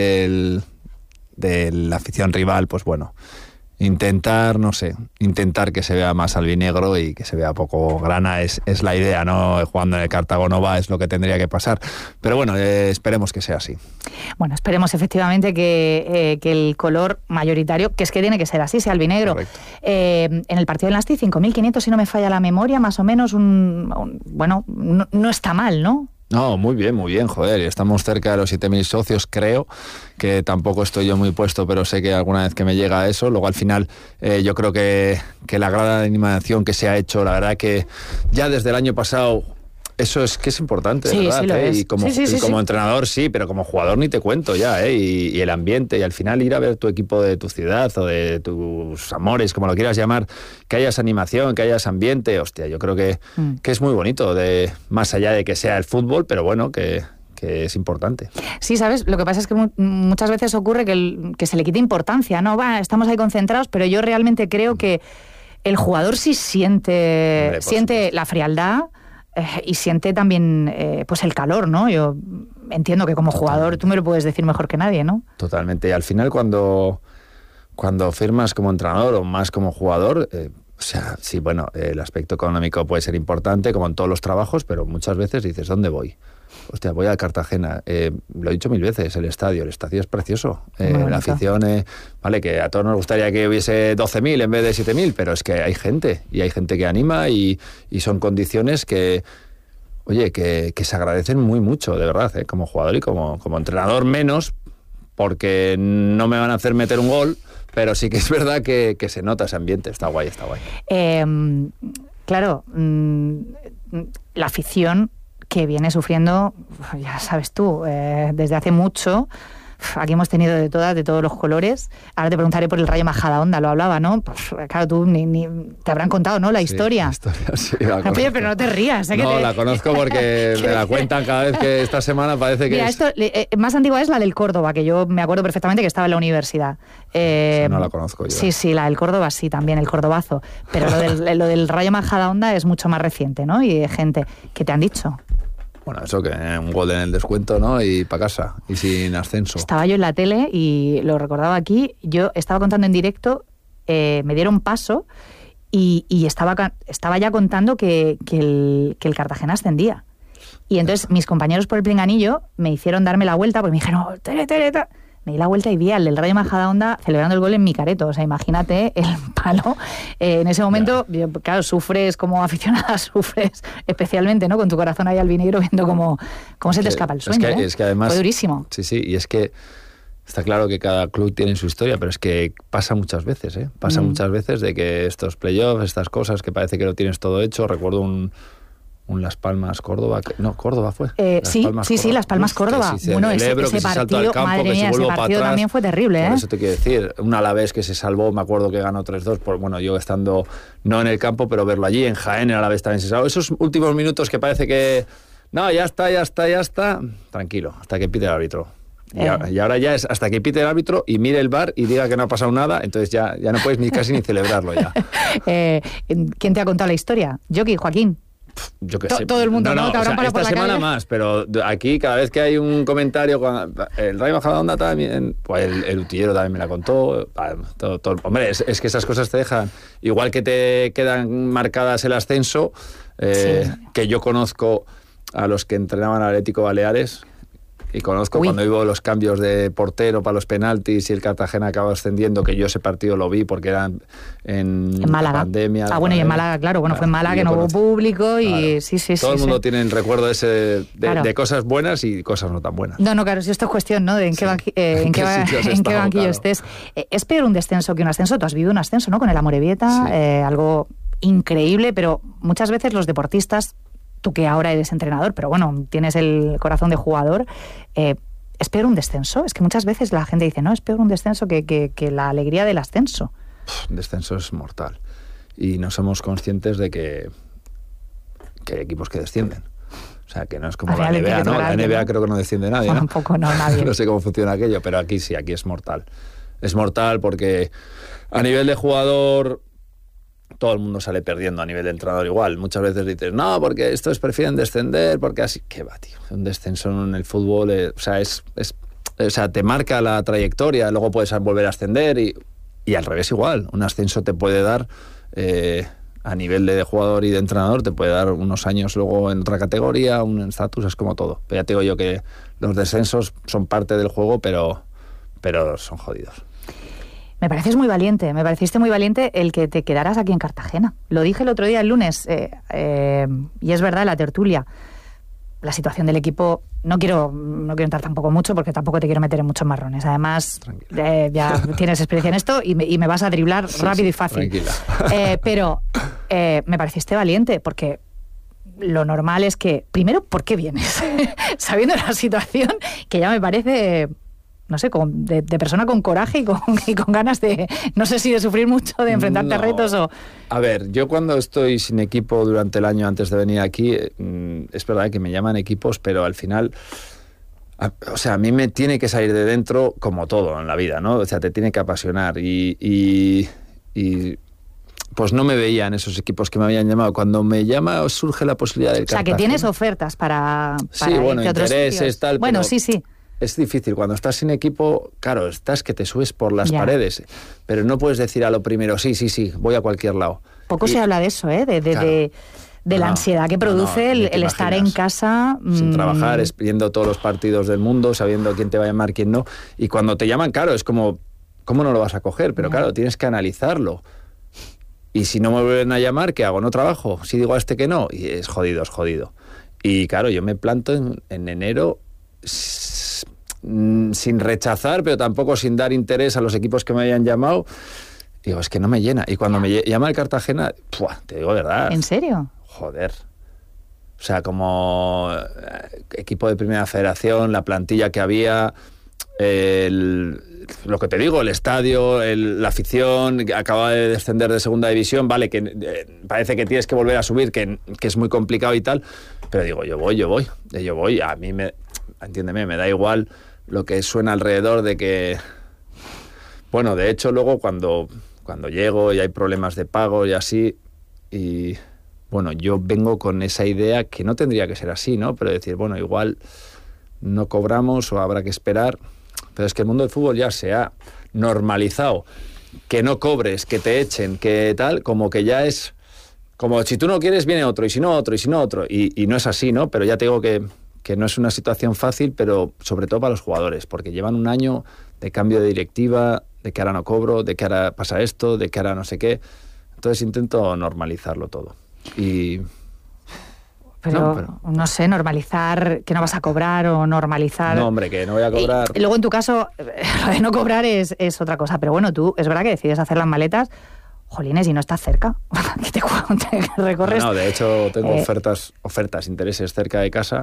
la afición rival, pues bueno, intentar que se vea más albinegro y que se vea poco grana es la idea, ¿no? Jugando en el Cartagonova es lo que tendría que pasar, pero bueno, esperemos que sea así. Bueno, esperemos efectivamente que el color mayoritario, que es que tiene que ser así, sea albinegro. En el partido del Nasti, 5.500, si no me falla la memoria, más o menos, bueno, no está mal, ¿no? No, muy bien, joder, estamos cerca de los 7.000 socios, creo, que tampoco estoy yo muy puesto, pero sé que alguna vez que me llega eso, luego al final yo creo que la gran animación que se ha hecho, la verdad que ya desde el año pasado, eso es que es importante, sí, ¿verdad? Sí, lo es. Y como entrenador sí, pero como jugador ni te cuento ya, y el ambiente, y al final ir a ver tu equipo de tu ciudad o de tus amores, como lo quieras llamar, que hayas animación, que hayas ambiente, hostia, yo creo que es muy bonito, más allá de que sea el fútbol, pero bueno, que es importante. Sí, ¿sabes? Lo que pasa es que muchas veces ocurre que se le quita importancia, ¿no? Estamos ahí concentrados, pero yo realmente creo que el jugador sí siente la frialdad, y siente también pues el calor, ¿no? Yo entiendo que como jugador tú me lo puedes decir mejor que nadie, ¿no? Totalmente. Y al final cuando firmas como entrenador o más como jugador, o sea, sí, bueno, el aspecto económico puede ser importante como en todos los trabajos, pero muchas veces dices, ¿dónde voy? Hostia, voy a Cartagena. Lo he dicho 1000 veces, el estadio es precioso. La afición, vale, que a todos nos gustaría que hubiese 12.000 en vez de 7.000, pero es que hay gente, y hay gente que anima, y son condiciones que, oye, que se agradecen muy mucho, de verdad, como jugador y como entrenador menos, porque no me van a hacer meter un gol, pero sí que es verdad que se nota ese ambiente, está guay. Claro, la afición que viene sufriendo, ya sabes tú, desde hace mucho, aquí hemos tenido de todas, de todos los colores. Ahora te preguntaré por el Rayo Majadahonda, lo hablaba, ¿no? Pues, claro, tú ni te habrán contado, ¿no? La historia. Sí, la conozco. Oye, pero no te rías. La conozco porque me la cuentan cada vez que esta semana parece que Mira, esto, más antigua es la del Córdoba, que yo me acuerdo perfectamente que estaba en la universidad. No la conozco yo. Sí, la del Córdoba sí, también, el cordobazo. Pero lo del Rayo Majadahonda es mucho más reciente, ¿no? Y gente, ¿qué te han dicho? Bueno, eso que un gol en el descuento, ¿no? Y para casa, y sin ascenso. Estaba yo en la tele y lo recordaba aquí, yo estaba contando en directo, me dieron paso y estaba ya contando que el Cartagena ascendía. Y entonces mis compañeros por el Pinganillo me hicieron darme la vuelta, porque me dijeron, tele. Me di la vuelta y vi al del Rayo Majadahonda celebrando el gol en mi careto. O sea, imagínate el palo. En ese momento, claro, sufres como aficionada, sufres especialmente, ¿no? Con tu corazón ahí albinegro viendo cómo se te escapa el sueño. Es que además, fue durísimo. Sí, y es que está claro que cada club tiene su historia, pero es que pasa muchas veces, ¿eh? Pasa muchas veces de que estos playoffs, estas cosas que parece que lo tienes todo hecho. Recuerdo un Las Palmas Córdoba, Córdoba fue. Las Palmas Córdoba. Bueno, ese partido, madre mía, ese partido también fue terrible, ¿eh? Por eso te quiero decir, un Alavés que se salvó, me acuerdo que ganó 3-2, yo estando no en el campo, pero verlo allí, en Jaén, el Alavés también se salvó. Esos últimos minutos que parece que, no, ya está, tranquilo, hasta que pite el árbitro. Y ahora ya es hasta que pite el árbitro y mire el VAR y diga que no ha pasado nada, entonces ya no puedes casi ni celebrarlo ya. ¿Quién te ha contado la historia? Jockey, Joaquín. Yo qué sé. Todo el mundo, ¿no? Esta semana más, pero aquí cada vez que hay un comentario, el Rayo Majadahonda también, pues el Utillero también me la contó. Todo. Hombre, es que esas cosas te dejan, igual que te quedan marcadas el ascenso, que yo conozco a los que entrenaban al Atlético Baleares. Y conozco cuando hubo los cambios de portero para los penaltis y el Cartagena acabó ascendiendo, que yo ese partido lo vi porque era en Málaga. Pandemia. Y en Málaga, claro, fue en Málaga que no hubo público y claro. Todo el mundo tiene el recuerdo ese de cosas buenas y cosas no tan buenas. No, claro, si esto es cuestión, ¿no? De en qué banquillo estés. ¿Es peor un descenso que un ascenso? Tú has vivido un ascenso, ¿no? Con el Amorebieta, algo increíble, pero muchas veces los deportistas, tú que ahora eres entrenador, pero bueno, tienes el corazón de jugador, ¿es peor un descenso? Es que muchas veces la gente dice, no, es peor un descenso que la alegría del ascenso. Un descenso es mortal. Y no somos conscientes de que hay equipos que descienden. O sea, que no es como la NBA, ¿no? La NBA creo que no desciende nadie, ¿no? Tampoco, no, nadie. No sé cómo funciona aquello, pero aquí sí, aquí es mortal. Es mortal porque a nivel de jugador todo el mundo sale perdiendo, a nivel de entrenador igual. Muchas veces dices, no, porque estos prefieren descender, porque así... ¿Qué va, tío? Un descenso en el fútbol, te marca la trayectoria, luego puedes volver a ascender y al revés igual. Un ascenso te puede dar, a nivel de jugador y de entrenador, te puede dar unos años luego en otra categoría, un estatus, es como todo. Pero ya te digo yo que los descensos son parte del juego, pero son jodidos. Me pareciste muy valiente el que te quedaras aquí en Cartagena. Lo dije el otro día, el lunes, y es verdad, en la tertulia. La situación del equipo, no quiero entrar tampoco mucho porque tampoco te quiero meter en muchos marrones. Además, ya tienes experiencia en esto y me vas a driblar rápido y fácil. Pero me pareciste valiente porque lo normal es que, primero, ¿por qué vienes? Sabiendo la situación, que ya me parece... no sé, de persona con coraje y con ganas de, no sé si de sufrir mucho, de enfrentarte a retos o... A ver, yo cuando estoy sin equipo durante el año antes de venir aquí, es verdad que me llaman equipos, pero al final, o sea, a mí me tiene que salir de dentro como todo en la vida, ¿no? O sea, te tiene que apasionar y pues no me veía en esos equipos que me habían llamado. Cuando me llama surge la posibilidad del Cartagena. O sea, que tienes ofertas para sí, bueno, intereses, tal, bueno, pero... sí. Es difícil, cuando estás sin equipo, claro, estás que te subes por las paredes, pero no puedes decir a lo primero, sí, voy a cualquier lado. Poco se habla de eso, de la ansiedad que produce el estar en casa. Sin trabajar, viendo todos los partidos del mundo, sabiendo quién te va a llamar, quién no. Y cuando te llaman, claro, es como, ¿cómo no lo vas a coger? Pero claro, tienes que analizarlo. Y si no me vuelven a llamar, ¿qué hago? ¿No trabajo? Si digo a este que no, y es jodido. Y claro, yo me planto en enero... sin rechazar, pero tampoco sin dar interés a los equipos que me habían llamado. Digo, es que no me llena. Y cuando me llama el Cartagena, te digo verdad. ¿En serio? Joder. O sea, como equipo de primera federación, la plantilla que había, lo que te digo, el estadio, la afición, que acaba de descender de segunda división, vale, que parece que tienes que volver a subir, que es muy complicado y tal, pero digo, yo voy, a mí entiéndeme, me da igual lo que suena alrededor de que... Bueno, de hecho, luego cuando llego y hay problemas de pago y así, y bueno, yo vengo con esa idea que no tendría que ser así, ¿no? Pero decir, bueno, igual no cobramos o habrá que esperar... Pero es que el mundo del fútbol ya se ha normalizado. Que no cobres, que te echen, que tal, como que ya es... Como si tú no quieres, viene otro, y si no otro, y si no otro. Y no es así, ¿no? Pero ya te digo que no es una situación fácil, pero sobre todo para los jugadores, porque llevan un año de cambio de directiva, de que ahora no cobro, de que ahora pasa esto, de que ahora no sé qué. Entonces intento normalizarlo todo. Y... Pero no sé, normalizar que no vas a cobrar o normalizar... No, hombre, que no voy a cobrar... Y luego en tu caso, lo de no cobrar es otra cosa. Pero bueno, tú, es verdad que decides hacer las maletas, jolines, y no estás cerca. que te recorres... No, de hecho tengo ofertas, intereses cerca de casa.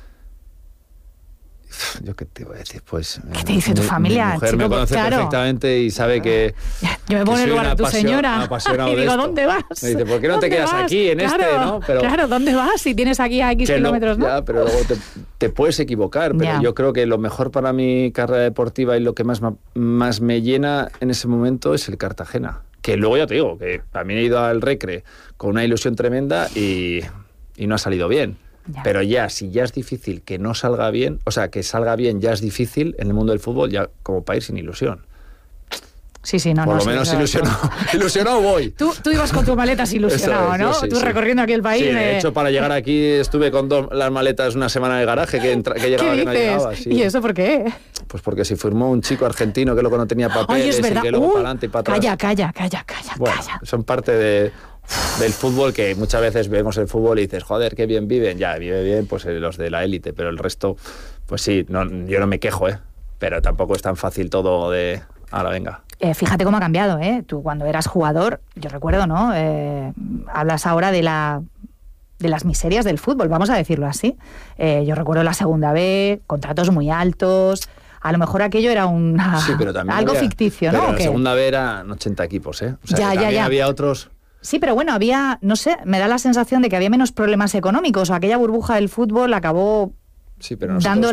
Yo qué te iba a decir, pues... ¿Qué te dice tu familia? Mi mujer chico, me conoce perfectamente y sabe que... Yo me pongo en el lugar de tu señora y digo, ¿dónde vas? Me dice, ¿por qué no te quedas aquí en ¿no? Pero, claro, ¿dónde vas si tienes aquí a X kilómetros, no? Ya, pero luego te puedes equivocar, pero ya. Yo creo que lo mejor para mi carrera deportiva y lo que más me llena en ese momento es el Cartagena. Que luego ya te digo, que también he ido al Recre con una ilusión tremenda y no ha salido bien. Ya. Pero si ya es difícil que no salga bien, o sea, que salga bien ya es difícil en el mundo del fútbol, ya como para ir sin ilusión. Sí, no. Por lo menos ilusionado voy. Tú ibas con tus maletas ilusionado, ¿no? Sí, tú recorriendo aquí el país. Sí, de hecho, para llegar aquí estuve con las maletas una semana de garaje que llegaba que no llegaba. Sí. ¿Y eso por qué? Pues porque se firmó un chico argentino que luego no tenía papeles y que luego para adelante y para atrás. Calla. Bueno, son parte del fútbol, que muchas veces vemos el fútbol y dices, joder, qué bien viven. Ya, vive bien pues los de la élite, pero el resto, pues sí, yo no me quejo, pero tampoco es tan fácil todo de... Ahora, venga. Fíjate cómo ha cambiado, Tú cuando eras jugador, yo recuerdo, ¿no? Hablas ahora de las miserias del fútbol, vamos a decirlo así. Yo recuerdo la segunda B, contratos muy altos... A lo mejor aquello era algo ficticio, ¿no? Pero la segunda B eran 80 equipos, O sea, ya. Había otros... Sí, pero bueno, había, no sé, me da la sensación de que había menos problemas económicos. Aquella burbuja del fútbol acabó dando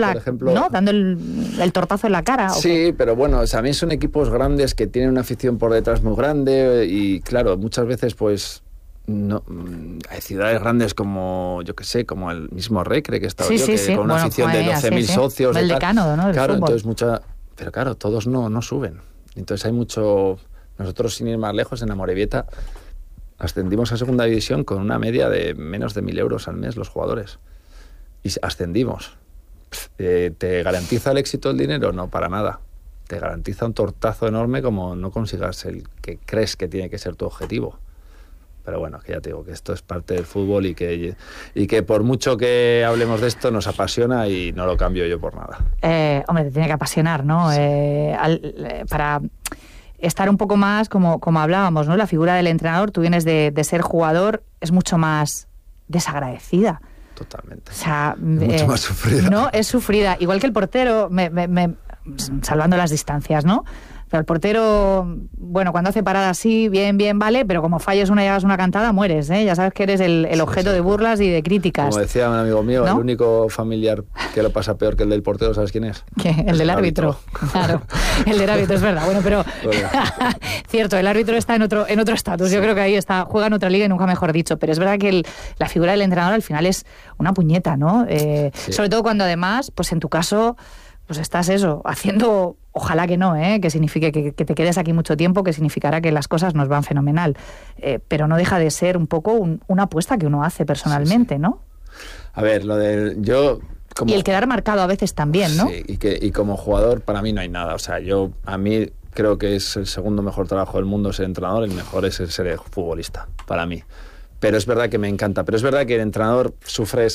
el tortazo en la cara. Sí, pero bueno, a mí son equipos grandes que tienen una afición por detrás muy grande y claro, muchas veces pues... No, hay ciudades grandes como, yo que sé, como el mismo Recre que estaba con una afición de 12.000 socios. El decano, ¿no? Claro, entonces pero claro, todos no suben. Entonces hay mucho... Nosotros, sin ir más lejos, en Amorebieta ascendimos a segunda división con una media de menos de 1.000 euros al mes los jugadores. Y ascendimos. ¿Te garantiza el éxito el dinero? No, para nada. Te garantiza un tortazo enorme como no consigas el que crees que tiene que ser tu objetivo. Pero bueno, que ya te digo que esto es parte del fútbol y que por mucho que hablemos de esto nos apasiona y no lo cambio yo por nada. Hombre, te tiene que apasionar, ¿no? Sí. Para estar un poco más, como hablábamos, ¿no? La figura del entrenador, tú vienes de ser jugador, es mucho más desagradecida. Totalmente. O sea, mucho más sufrida. No, es sufrida. Igual que el portero, salvando las distancias, ¿no? Pero el portero, bueno, cuando hace parada así, bien, vale, pero como falles una y hagas una cantada, mueres, Ya sabes que eres el objeto de burlas y de críticas. Como decía un amigo mío, ¿no? El único familiar que lo pasa peor que el del portero, ¿sabes quién es? ¿Qué? El del árbitro. Claro, el del árbitro, es verdad. Bueno, pero cierto, el árbitro está en otro estatus. Sí. Yo creo que ahí juega en otra liga y nunca mejor dicho. Pero es verdad que la figura del entrenador al final es una puñeta, ¿no? Sí. Sobre todo cuando además, pues en tu caso, pues estás haciendo... Ojalá que no, que signifique que te quedes aquí mucho tiempo, que significará que las cosas nos van fenomenal. Pero no deja de ser un poco una apuesta que uno hace personalmente, ¿no? A ver, lo del... Y el quedar marcado a veces también, ¿no? Sí, y como jugador para mí no hay nada. O sea, a mí creo que es el segundo mejor trabajo del mundo ser entrenador, el mejor es ser futbolista, para mí. Pero es verdad que me encanta. Pero es verdad que el entrenador sufres...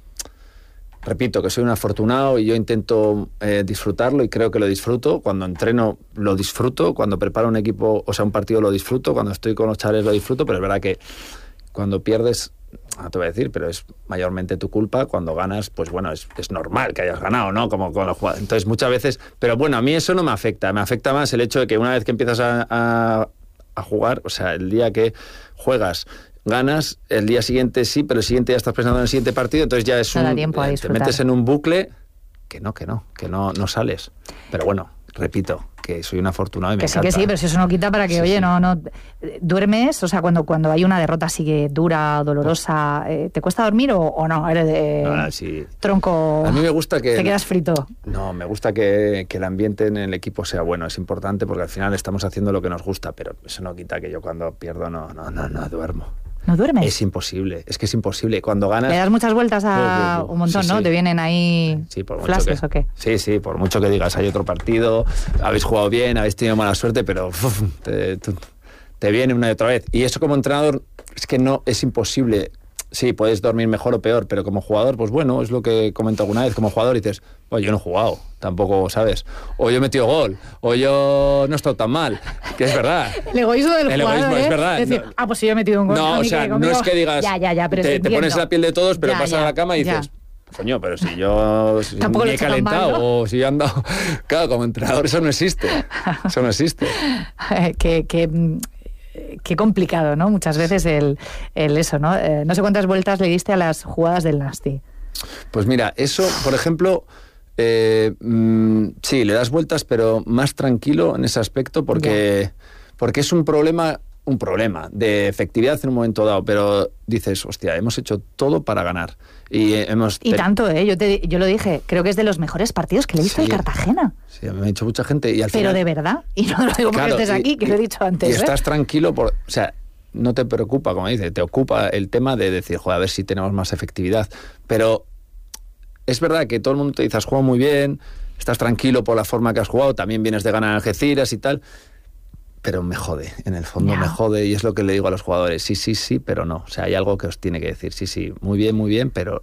Repito, que soy un afortunado y yo intento disfrutarlo y creo que lo disfruto. Cuando entreno lo disfruto, cuando preparo un equipo, o sea, un partido lo disfruto, cuando estoy con los chavales lo disfruto, pero es verdad que cuando pierdes, no te voy a decir, pero es mayormente tu culpa. Cuando ganas, pues bueno, es normal que hayas ganado, ¿no? Como con los jugadores. Entonces, muchas veces... Pero bueno, a mí eso no me afecta. Me afecta más el hecho de que una vez que empiezas a jugar, o sea, el día que juegas, ganas, el día siguiente sí, pero el siguiente ya estás pensando en el siguiente partido, entonces ya es te metes en un bucle que no sales. Pero bueno, repito, que soy un afortunado y me encanta. Que sí, pero si eso no quita para que, no... ¿Duermes? O sea, cuando hay una derrota así que dura, dolorosa, ¿te cuesta dormir o no? ¿Eres de sí. Tronco? A mí me gusta que... ¿Te quedas frito? No, me gusta que el ambiente en el equipo sea bueno. Es importante porque al final estamos haciendo lo que nos gusta, pero eso no quita que yo cuando pierdo no duermo. ¿No duermes? Es imposible, es que es imposible. Cuando ganas... ¿Le das muchas vueltas a un montón, sí, ¿no? ¿Te vienen ahí flashes o qué? Sí, por mucho que digas, hay otro partido, habéis jugado bien, habéis tenido mala suerte, pero te viene una y otra vez. Y eso como entrenador es que no, es imposible. Sí, puedes dormir mejor o peor, pero como jugador, pues bueno, es lo que comento alguna vez, como jugador dices, pues yo no he jugado, tampoco, ¿sabes? O yo he metido gol, o yo no he estado tan mal, que es verdad. El egoísmo del jugador, egoísmo, es verdad. Es decir, pues sí, yo he metido un gol. No, o sea, no es que digas, ya, pero te pones en la piel de todos, pero pasas a la cama y dices... Coño, pero si yo ni he calentado, mal, ¿no? O si he andado... Claro, como entrenador eso no existe. Eso no existe. Qué complicado, ¿no? Muchas veces el eso, ¿no? No sé cuántas vueltas le diste a las jugadas del Nasty. Pues mira, eso, por ejemplo, sí, le das vueltas, pero más tranquilo en ese aspecto porque es un problema de efectividad en un momento dado, pero dices, hostia, hemos hecho todo para ganar. Y tanto, yo lo dije, creo que es de los mejores partidos que le he visto al Cartagena. Sí, me ha dicho mucha gente. Y al pero final, de verdad, y no lo digo porque estés aquí, que lo he dicho antes. Y estás tranquilo, o sea, no te preocupa, como dice, te ocupa el tema de decir, joder, a ver si tenemos más efectividad. Pero es verdad que todo el mundo te dice, has jugado muy bien, estás tranquilo por la forma que has jugado, también vienes de ganar en Algeciras y tal... Pero me jode, en el fondo me jode y es lo que le digo a los jugadores, sí, pero no. O sea, hay algo que os tiene que decir, sí, muy bien, pero...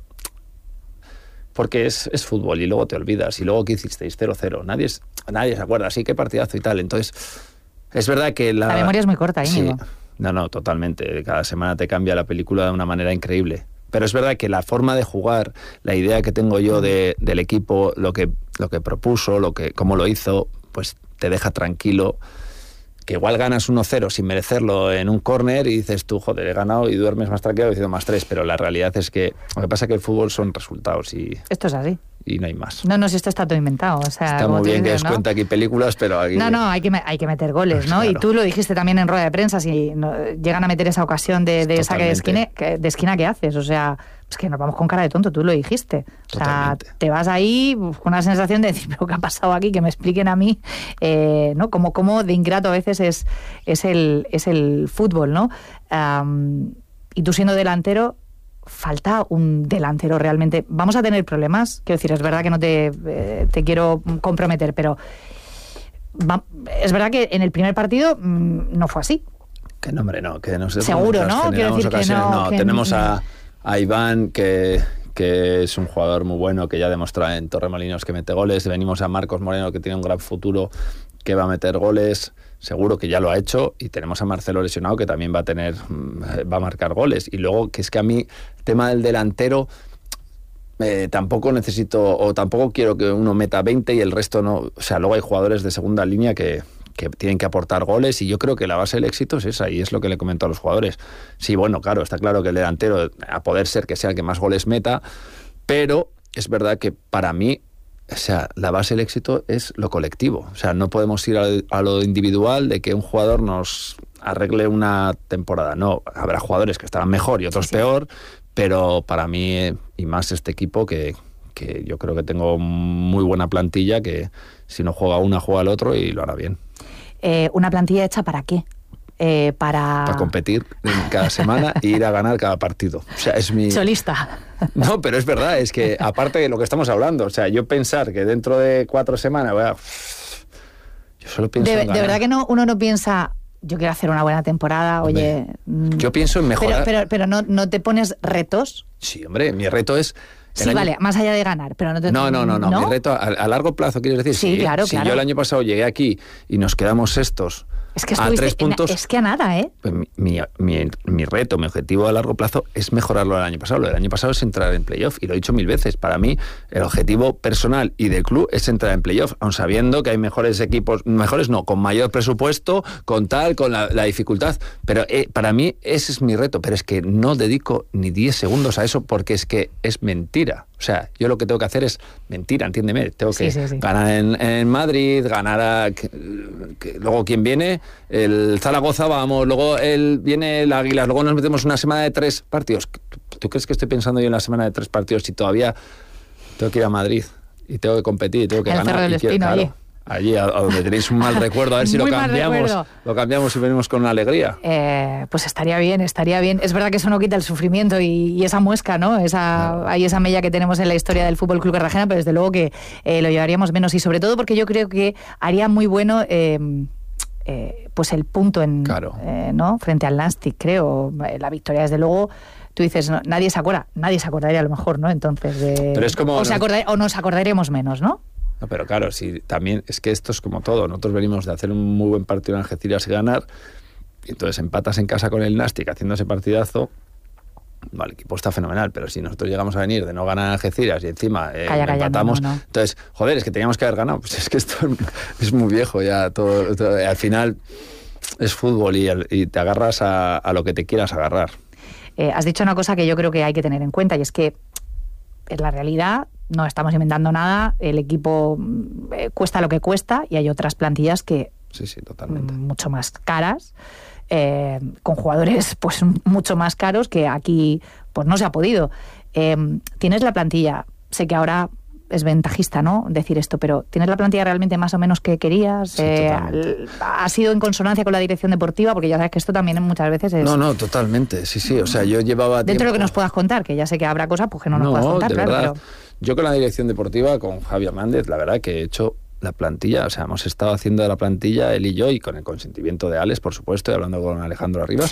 Porque es fútbol y luego te olvidas. Y luego, ¿qué hicisteis? 0-0. Nadie se acuerda, sí, qué partidazo y tal. Entonces, es verdad que la memoria es muy corta, Íñigo. Sí, no, totalmente. Cada semana te cambia la película de una manera increíble. Pero es verdad que la forma de jugar, la idea que tengo yo del equipo, lo que propuso, cómo lo hizo, pues te deja tranquilo. Que igual ganas 1-0 sin merecerlo en un córner y dices tú, joder, he ganado y duermes más tranquilo diciendo +3, pero la realidad es que lo que pasa es que el fútbol son resultados y... Esto es así. Y no hay más. No, si esto está todo inventado. O sea, está muy bien que os cuente aquí películas, pero aquí... No, hay que meter goles, ¿no? Claro. Y tú lo dijiste también en rueda de prensa, si llegan a meter esa ocasión de saque de esquina, ¿qué haces? O sea, es que nos vamos con cara de tonto, tú lo dijiste. O sea, te vas ahí con una sensación de decir, pero ¿qué ha pasado aquí? Que me expliquen a mí, ¿no? Como de ingrato a veces es el fútbol, ¿no? Y tú siendo delantero... Falta un delantero realmente. Vamos a tener problemas, quiero decir, es verdad que no te quiero comprometer, pero es verdad que en el primer partido no fue así. Que no, hombre, no. Que no se seguro, ¿no? Quiero decir que no. Tenemos a Iván, que es un jugador muy bueno, que ya demostró en Torremolinos que mete goles. Venimos a Marcos Moreno, que tiene un gran futuro, que va a meter goles. Seguro que ya lo ha hecho, y tenemos a Marcelo lesionado, que también va a marcar goles. Y luego, que es que a mí, el tema del delantero, tampoco necesito, o tampoco quiero que uno meta 20 y el resto no. O sea, luego hay jugadores de segunda línea que tienen que aportar goles, y yo creo que la base del éxito es esa, y es lo que le comento a los jugadores. Sí, bueno, claro, está claro que el delantero, a poder ser que sea el que más goles meta, pero es verdad que para mí, o sea, la base del éxito es lo colectivo. O sea, no podemos ir a lo individual de que un jugador nos arregle una temporada. No, habrá jugadores que estarán mejor y otros peor, pero para mí, y más este equipo, que yo creo que tengo muy buena plantilla, que si no juega una, juega el otro y lo hará bien. ¿Una plantilla hecha para qué? Para competir cada semana e ir a ganar cada partido. O sea, es mi... Solista. No, pero es verdad, es que aparte de lo que estamos hablando, o sea, yo pensar que dentro de 4 semanas, yo solo pienso en ganar. De verdad que uno no piensa, yo quiero hacer una buena temporada, oye... Yo pienso en mejorar. Pero no te pones retos. Sí, hombre, mi reto es... Sí, vale, más allá de ganar, pero no te... No. Mi reto a largo plazo, ¿quieres decir? Sí, claro. Yo el año pasado llegué aquí y nos quedamos estos Es que a 3 puntos. Es que a nada, ¿eh? Pues mi reto, mi objetivo a largo plazo es mejorarlo del año pasado. Lo del año pasado es entrar en playoff, y lo he dicho 1000 veces. Para mí, el objetivo personal y del club es entrar en playoff, aun sabiendo que hay mejores equipos, mejores no, con mayor presupuesto, con la dificultad. Pero para mí ese es mi reto, pero es que no dedico ni 10 segundos a eso, porque es que es mentira. O sea, yo lo que tengo que hacer es mentira, entiéndeme. Tengo que ganar en Madrid, ganar luego ¿quién viene? El Zaragoza, vamos, luego viene el Águilas, luego nos metemos una semana de 3 partidos. ¿Tú crees que estoy pensando yo en la semana de 3 partidos si todavía tengo que ir a Madrid y tengo que competir y tengo que ganar? Cerro del Espino, allí a donde tenéis un mal recuerdo, a ver si lo cambiamos y venimos con una alegría. Pues estaría bien. Es verdad que eso no quita el sufrimiento y esa muesca, ¿no? Hay esa mella que tenemos en la historia del Fútbol Club Cartagena, pero desde luego que lo llevaríamos menos, y sobre todo porque yo creo que haría muy bueno pues el punto ¿no? Frente al Nastic, creo. La victoria, desde luego. Tú dices, no, nadie se acordaría a lo mejor, ¿no? Entonces, pero es como, o nos acordaremos menos, ¿no? No, pero claro, sí, también es que esto es como todo. Nosotros venimos de hacer un muy buen partido en Algeciras y ganar, y entonces empatas en casa con el Nastic haciendo ese partidazo. El equipo está fenomenal, pero si nosotros llegamos a venir de no ganar en Algeciras y encima empatamos, no. Entonces, joder, es que teníamos que haber ganado. Pues es que esto es muy viejo ya. Todo, al final es fútbol y te agarras a lo que te quieras agarrar. Has dicho una cosa que yo creo que hay que tener en cuenta, y es que en la realidad no estamos inventando nada. El equipo cuesta lo que cuesta, y hay otras plantillas que totalmente mucho más caras, con jugadores pues mucho más caros, que aquí pues no se ha podido. Tienes la plantilla, sé que ahora es ventajista, ¿no?, decir esto, pero ¿tienes la plantilla realmente más o menos que querías? Sí, ¿ha sido en consonancia con la dirección deportiva? Porque ya sabes que esto también muchas veces es... No, totalmente, sí, o sea, yo llevaba dentro tiempo... de lo que nos puedas contar, que ya sé que habrá cosas pues que no nos puedas contar, de claro, verdad. Pero... Yo con la dirección deportiva, con Javi Hernández, la verdad que he hecho la plantilla, o sea, hemos estado haciendo de la plantilla él y yo, y con el consentimiento de Alex, por supuesto, y hablando con Alejandro Arribas,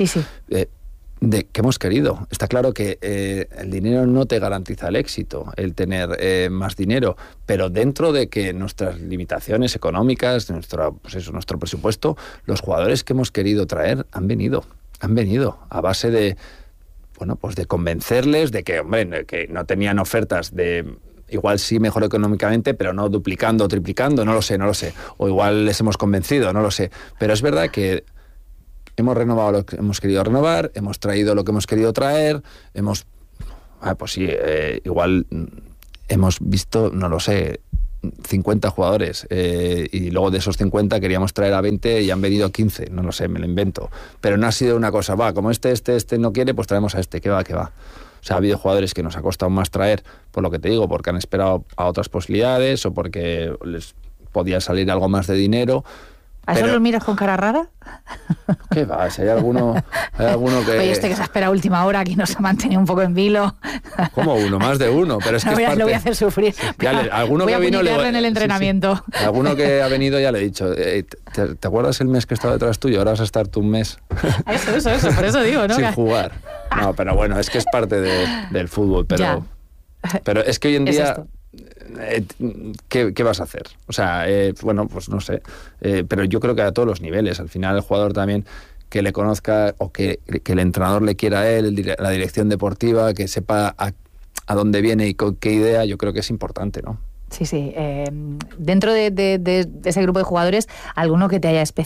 de qué hemos querido. Está claro que el dinero no te garantiza el éxito, el tener más dinero, pero dentro de que nuestras limitaciones económicas, nuestro presupuesto, los jugadores que hemos querido traer han venido a base de, bueno, pues de convencerles de que, hombre, que no tenían ofertas de... Igual sí mejor económicamente, pero no duplicando o triplicando, no lo sé. O igual les hemos convencido, no lo sé. Pero es verdad que hemos renovado lo que hemos querido renovar, hemos traído lo que hemos querido traer, igual hemos visto, no lo sé, 50 jugadores, y luego de esos 50 queríamos traer a 20 y han venido 15, no lo sé, me lo invento. Pero no ha sido una cosa, como este no quiere, pues traemos a este, que va. O sea, ha habido jugadores que nos ha costado más traer, por lo que te digo, porque han esperado a otras posibilidades o porque les podía salir algo más de dinero. ¿A eso los miras con cara rara? ¿Qué va? Si hay alguno que... Oye, que se ha esperado a última hora, aquí nos ha mantenido un poco en vilo. ¿Cómo uno? Más de uno, pero es que lo voy a hacer sufrir. Alguno voy que vino en el entrenamiento. Sí. Alguno que ha venido ya le he dicho, ¿te acuerdas el mes que estaba detrás tuyo? Ahora vas a estar tú un mes. Eso, por eso digo, ¿no? Sin jugar. No, pero bueno, es que es parte del fútbol, pero es que hoy en día... ¿Qué vas a hacer? O sea, pues no sé, pero yo creo que a todos los niveles, al final el jugador también que le conozca, o que el entrenador le quiera a él, la dirección deportiva, que sepa a dónde viene y con qué idea, yo creo que es importante, ¿no? Sí. Dentro de ese grupo de jugadores, ¿alguno que te haya hecho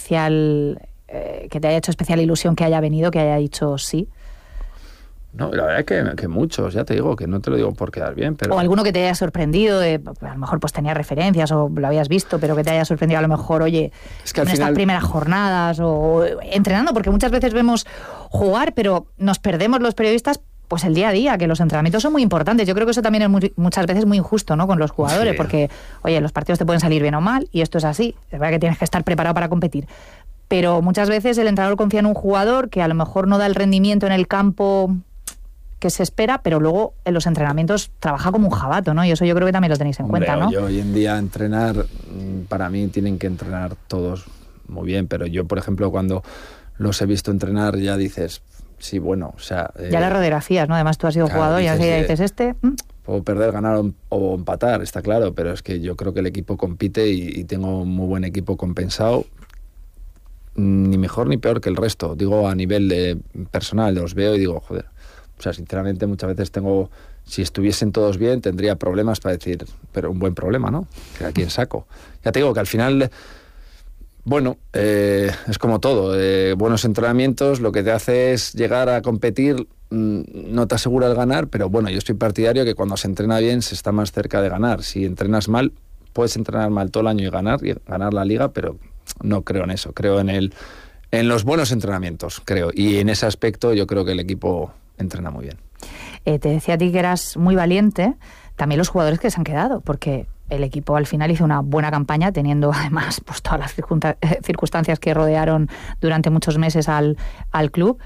especial ilusión, que haya venido, que haya dicho sí? No, la verdad es que muchos, ya te digo, que no te lo digo por quedar bien, pero... O alguno que te haya sorprendido, a lo mejor pues tenía referencias o lo habías visto, pero que te haya sorprendido a lo mejor, oye, es que en estas primeras jornadas o entrenando, porque muchas veces vemos jugar, pero nos perdemos los periodistas pues el día a día, que los entrenamientos son muy importantes. Yo creo que eso también es muchas veces muy injusto, ¿no?, con los jugadores, porque, oye, los partidos te pueden salir bien o mal, y esto es así, es verdad que tienes que estar preparado para competir. Pero muchas veces el entrenador confía en un jugador que a lo mejor no da el rendimiento en el campo que se espera, pero luego en los entrenamientos trabaja como un jabato, ¿no? Y eso yo creo que también lo tenéis en cuenta, ¿no? Hoy en día entrenar, para mí tienen que entrenar todos muy bien, pero yo, por ejemplo, cuando los he visto entrenar ya dices, sí, bueno, o sea... ya las radiografías, ¿no? Además tú has sido jugador, ya dices puedo perder, ganar o empatar, está claro, pero es que yo creo que el equipo compite y tengo un muy buen equipo compensado. ni mejor ni peor que el resto. Digo, a nivel personal, los veo y digo, joder, o sea, sinceramente muchas veces si estuviesen todos bien, tendría problemas para decir, pero un buen problema, ¿no? Que a quién saco. Ya te digo que al final, bueno, es como todo. Buenos entrenamientos, lo que te hace es llegar a competir, no te asegura el ganar, pero bueno, yo soy partidario que cuando se entrena bien se está más cerca de ganar. Si entrenas mal, puedes entrenar mal todo el año y ganar la liga, pero no creo en eso. Creo en los buenos entrenamientos, creo. Y en ese aspecto yo creo que el equipo entrena muy bien. Te decía a ti que eras muy valiente, también los jugadores que se han quedado, porque el equipo al final hizo una buena campaña, teniendo además pues todas las circunstancias que rodearon durante muchos meses al club.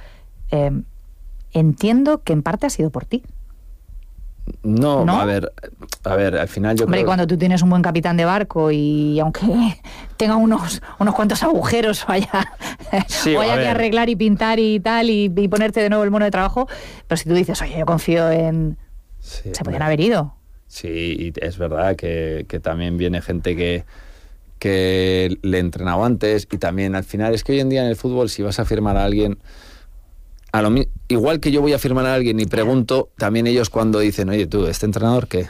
Entiendo que en parte ha sido por ti. No, ¿no? A ver, al final yo Hombre, creo... cuando tú tienes un buen capitán de barco y aunque tenga unos cuantos agujeros o haya que arreglar y pintar y tal y ponerte de nuevo el mono de trabajo, pero si tú dices, oye, yo confío en... Sí, se podían haber ido. Sí, y es verdad que también viene gente que le he entrenado antes, y también al final es que hoy en día en el fútbol, si vas a firmar a alguien... igual que yo voy a firmar a alguien y pregunto, también ellos cuando dicen, oye tú, ¿este entrenador qué?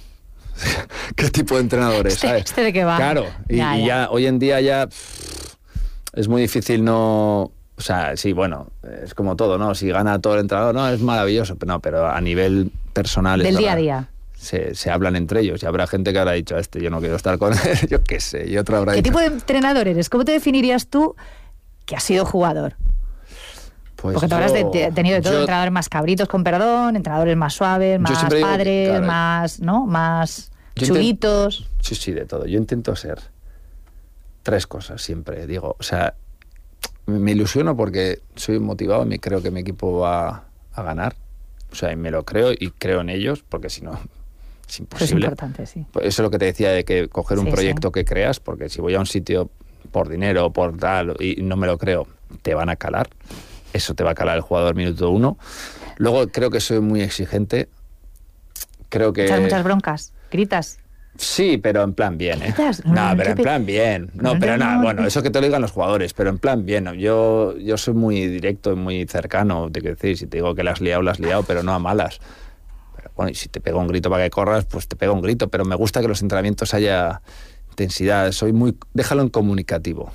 ¿Qué tipo de entrenador es? ¿Sabes? ¿Este de qué va? Claro, y ya hoy en día ya es muy difícil no... O sea, sí, bueno, es como todo, ¿no? Si gana todo el entrenador, no, es maravilloso, pero a nivel personal... Del día a día. Se hablan entre ellos, y habrá gente que habrá dicho, yo no quiero estar con él, yo qué sé, y otro habrá ¿Qué dicho... tipo de entrenador eres? ¿Cómo te definirías tú que has sido jugador? Pues porque tú habrás tenido de todo, entrenadores más cabritos, con perdón, entrenadores más suaves, más padres, claro, más, ¿no? Más chulitos. Sí, de todo. Yo intento ser 3 cosas siempre, digo. O sea, me ilusiono porque soy motivado y creo que mi equipo va a ganar. O sea, y me lo creo y creo en ellos, porque si no, es imposible. Eso es importante, sí. Pues eso es lo que te decía, de que coger un proyecto que creas, porque si voy a un sitio por dinero, por tal, y no me lo creo, te van a calar. Eso te va a calar el jugador minuto 1. Luego creo que soy muy exigente. Creo que... ¿Echas muchas broncas? ¿Gritas? Sí, pero en plan bien, ¿eh? ¿Gritas? No, pero en plan bien. No, pero nada, bueno, eso que te lo digan los jugadores, pero en plan bien. Yo soy muy directo y muy cercano. Te quiero decir, si te digo que la has liado, pero no a malas. Pero bueno, y si te pego un grito para que corras, pues te pego un grito. Pero me gusta que los entrenamientos haya intensidad. Soy muy... Déjalo en comunicativo.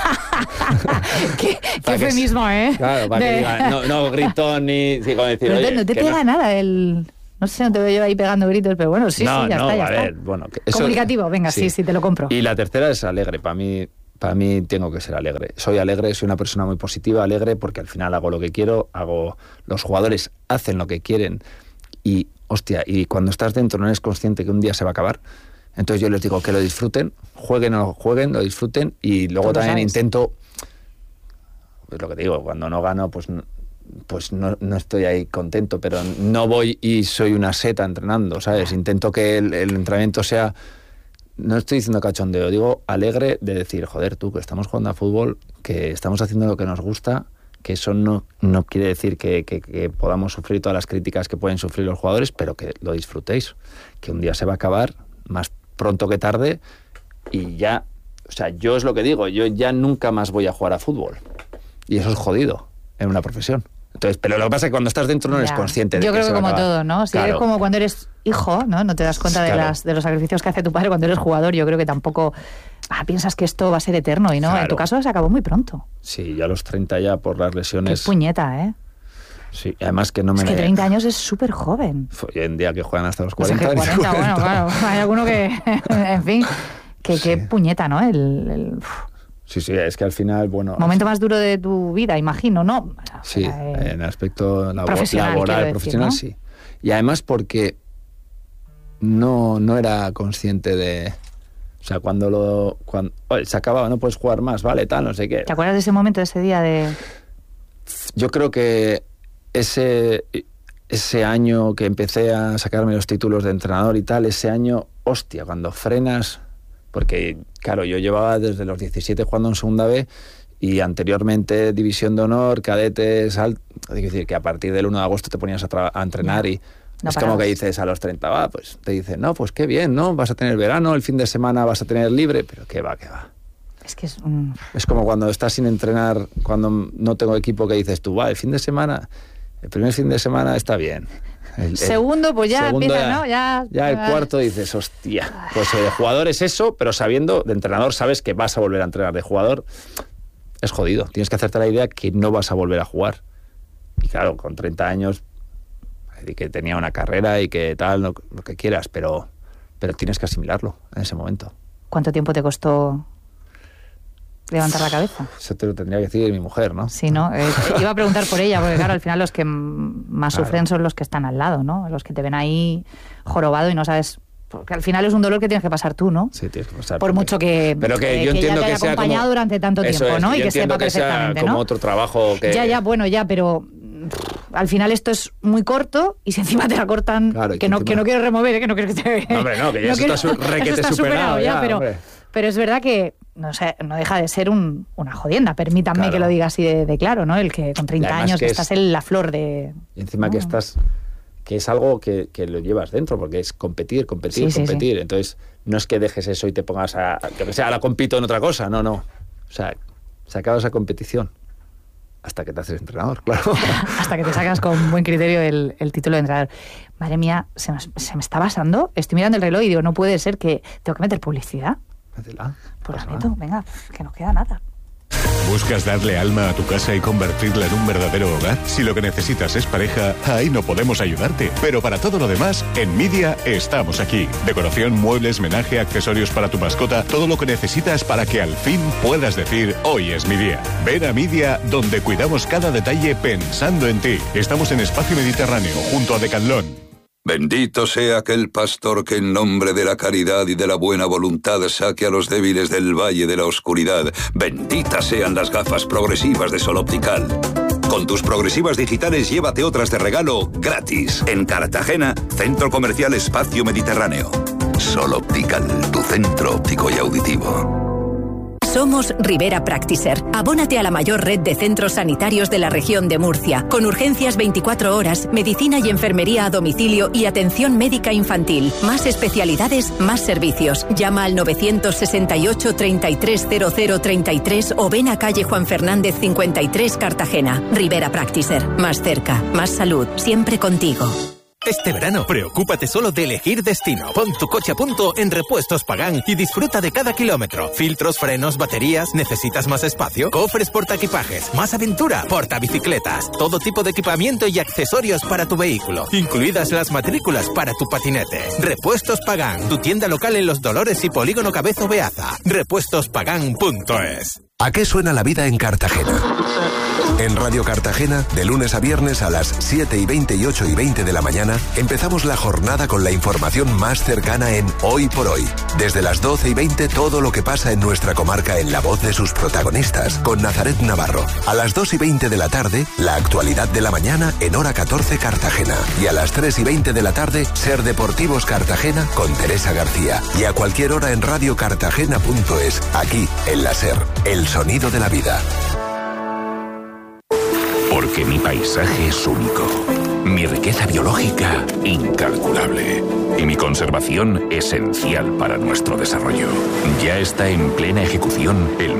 Qué eufemismo, ¿eh? Claro, para que digan, no gritón ni... Sí, como decir, pero no te pega nada el... No sé, no te veo yo ahí pegando gritos, pero bueno, sí, ya está. Bueno, eso, comunicativo, venga, sí, te lo compro. Y la tercera es alegre. Para mí tengo que ser alegre. Soy alegre, soy una persona muy positiva, alegre, porque al final hago lo que quiero, los jugadores hacen lo que quieren, y, hostia, y cuando estás dentro no eres consciente que un día se va a acabar. Entonces yo les digo que lo disfruten, jueguen o no jueguen, lo disfruten, y luego también intento, pues lo que te digo, cuando no gano, pues no estoy ahí contento, pero no voy y soy una seta entrenando, ¿sabes? Intento que el entrenamiento sea, no estoy diciendo cachondeo, digo alegre, de decir, joder, tú, que estamos jugando a fútbol, que estamos haciendo lo que nos gusta, que eso no quiere decir que podamos sufrir todas las críticas que pueden sufrir los jugadores, pero que lo disfrutéis, que un día se va a acabar, más pronto que tarde, y ya, o sea, yo es lo que digo, yo ya nunca más voy a jugar a fútbol, y eso es jodido en una profesión. Entonces, pero lo que pasa es que cuando estás dentro no eres consciente de yo que creo que como todo, ¿no? Si claro. Es como cuando eres hijo, ¿no? te das cuenta de los sacrificios que hace tu padre. Cuando eres jugador, yo creo que tampoco piensas que esto va a ser eterno, y no, en tu caso se acabó muy pronto. Sí, ya a los 30 ya por las lesiones. Qué puñeta, ¿eh? Sí, además que no me... Es que 30 años es súper joven. Hoy en día que juegan hasta los 40. Pues es que 40, bueno, claro. Hay alguno que... en fin, qué puñeta, ¿no? Sí, es que al final, bueno... Momento más duro de tu vida, imagino, ¿no? Sí, en aspecto profesional, laboral, profesional, decir, ¿no? sí. Y además porque no era consciente de... O sea, cuando se acababa, no puedes jugar más, vale, tal, no sé qué. ¿Te acuerdas de ese momento, de ese día de...? Yo creo que ese año que empecé a sacarme los títulos de entrenador y tal, ese año, hostia, cuando frenas... Porque, claro, yo llevaba desde los 17 jugando en Segunda B, y anteriormente División de Honor, cadetes, es decir, que a partir del 1 de agosto te ponías a entrenar y es como que dices a los 30, pues te dicen, no, pues qué bien, ¿no? Vas a tener verano, el fin de semana vas a tener libre, pero qué va. Es que es como cuando estás sin entrenar, cuando no tengo equipo, que dices tú, el fin de semana, el primer fin de semana está bien. El segundo, pues ya segundo empieza, ¿no? Ya el cuarto dices, hostia. Pues de jugador es eso, pero sabiendo, de entrenador sabes que vas a volver a entrenar. De jugador es jodido. Tienes que hacerte la idea que no vas a volver a jugar. Y claro, con 30 años, y que tenía una carrera y que tal, lo que quieras, pero tienes que asimilarlo en ese momento. ¿Cuánto tiempo te costó levantar la cabeza? Eso te lo tendría que decir mi mujer, ¿no? Sí, ¿no? Iba a preguntar por ella, porque claro, al final los que más sufren son los que están al lado, ¿no? Los que te ven ahí jorobado y no sabes... Porque al final es un dolor que tienes que pasar tú, ¿no? Sí, tienes que pasar. Por mucho que yo entiendo que ya te haya acompañado como, durante tanto tiempo, ¿no? Y que sepa perfectamente, sea como ¿no? otro trabajo que... Ya, pero al final esto es muy corto y si encima te la cortan, claro, que no quiero remover, que no quiero que te... No, hombre, no, que ya eso está superado ya, pero es verdad que no deja de ser una jodienda, permítanme que lo diga así de claro, ¿no? El que con 30 años estás en la flor de... Y encima que estás... que es algo que lo llevas dentro, porque es competir. Sí. Entonces, no es que dejes eso y te pongas ahora compito en otra cosa, no. O sea, se acaba esa competición hasta que te haces entrenador, claro. Hasta que te sacas con buen criterio el título de entrenador. Madre mía, se me está pasando. Estoy mirando el reloj y digo, no puede ser que tengo que meter publicidad. Métela. Pues la meto, venga, que no queda nada. ¿Buscas darle alma a tu casa y convertirla en un verdadero hogar? Si lo que necesitas es pareja, ahí no podemos ayudarte. Pero para todo lo demás, en Media estamos aquí. Decoración, muebles, menaje, accesorios para tu mascota, todo lo que necesitas para que al fin puedas decir, hoy es mi día. Ven a Media, donde cuidamos cada detalle pensando en ti. Estamos en Espacio Mediterráneo, junto a Decathlon. Bendito sea aquel pastor que en nombre de la caridad y de la buena voluntad saque a los débiles del valle de la oscuridad. Benditas sean las gafas progresivas de Sol Optical. Con tus progresivas digitales llévate otras de regalo gratis. En Cartagena, Centro Comercial Espacio Mediterráneo. Sol Optical, tu centro óptico y auditivo. Somos Rivera Practiser. Abónate a la mayor red de centros sanitarios de la región de Murcia, con urgencias 24 horas, medicina y enfermería a domicilio y atención médica infantil. Más especialidades, más servicios. Llama al 968 330033 o ven a calle Juan Fernández 53, Cartagena. Rivera Practiser. Más cerca, más salud, siempre contigo. Este verano, preocúpate solo de elegir destino. Pon tu coche a punto en Repuestos Pagán y disfruta de cada kilómetro. Filtros, frenos, baterías. ¿Necesitas más espacio? Cofres portaequipajes, más aventura, portabicicletas. Todo tipo de equipamiento y accesorios para tu vehículo, incluidas las matrículas para tu patinete. Repuestos Pagán, tu tienda local en Los Dolores y Polígono Cabezo Beaza. Repuestospagan.es. ¿A qué suena la vida en Cartagena? En Radio Cartagena, de lunes a viernes a las 7:20 y 8:20 de la mañana, empezamos la jornada con la información más cercana en Hoy por Hoy. Desde las 12:20, todo lo que pasa en nuestra comarca en la voz de sus protagonistas, con Nazaret Navarro. A las 2:20 de la tarde, la actualidad de la mañana en Hora 14 Cartagena. Y a las 3:20 de la tarde, Ser Deportivos Cartagena con Teresa García. Y a cualquier hora en radiocartagena.es, aquí en la Ser, el sonido de la vida. Porque mi paisaje es único, mi riqueza biológica incalculable y mi conservación esencial para nuestro desarrollo. Ya está en plena ejecución el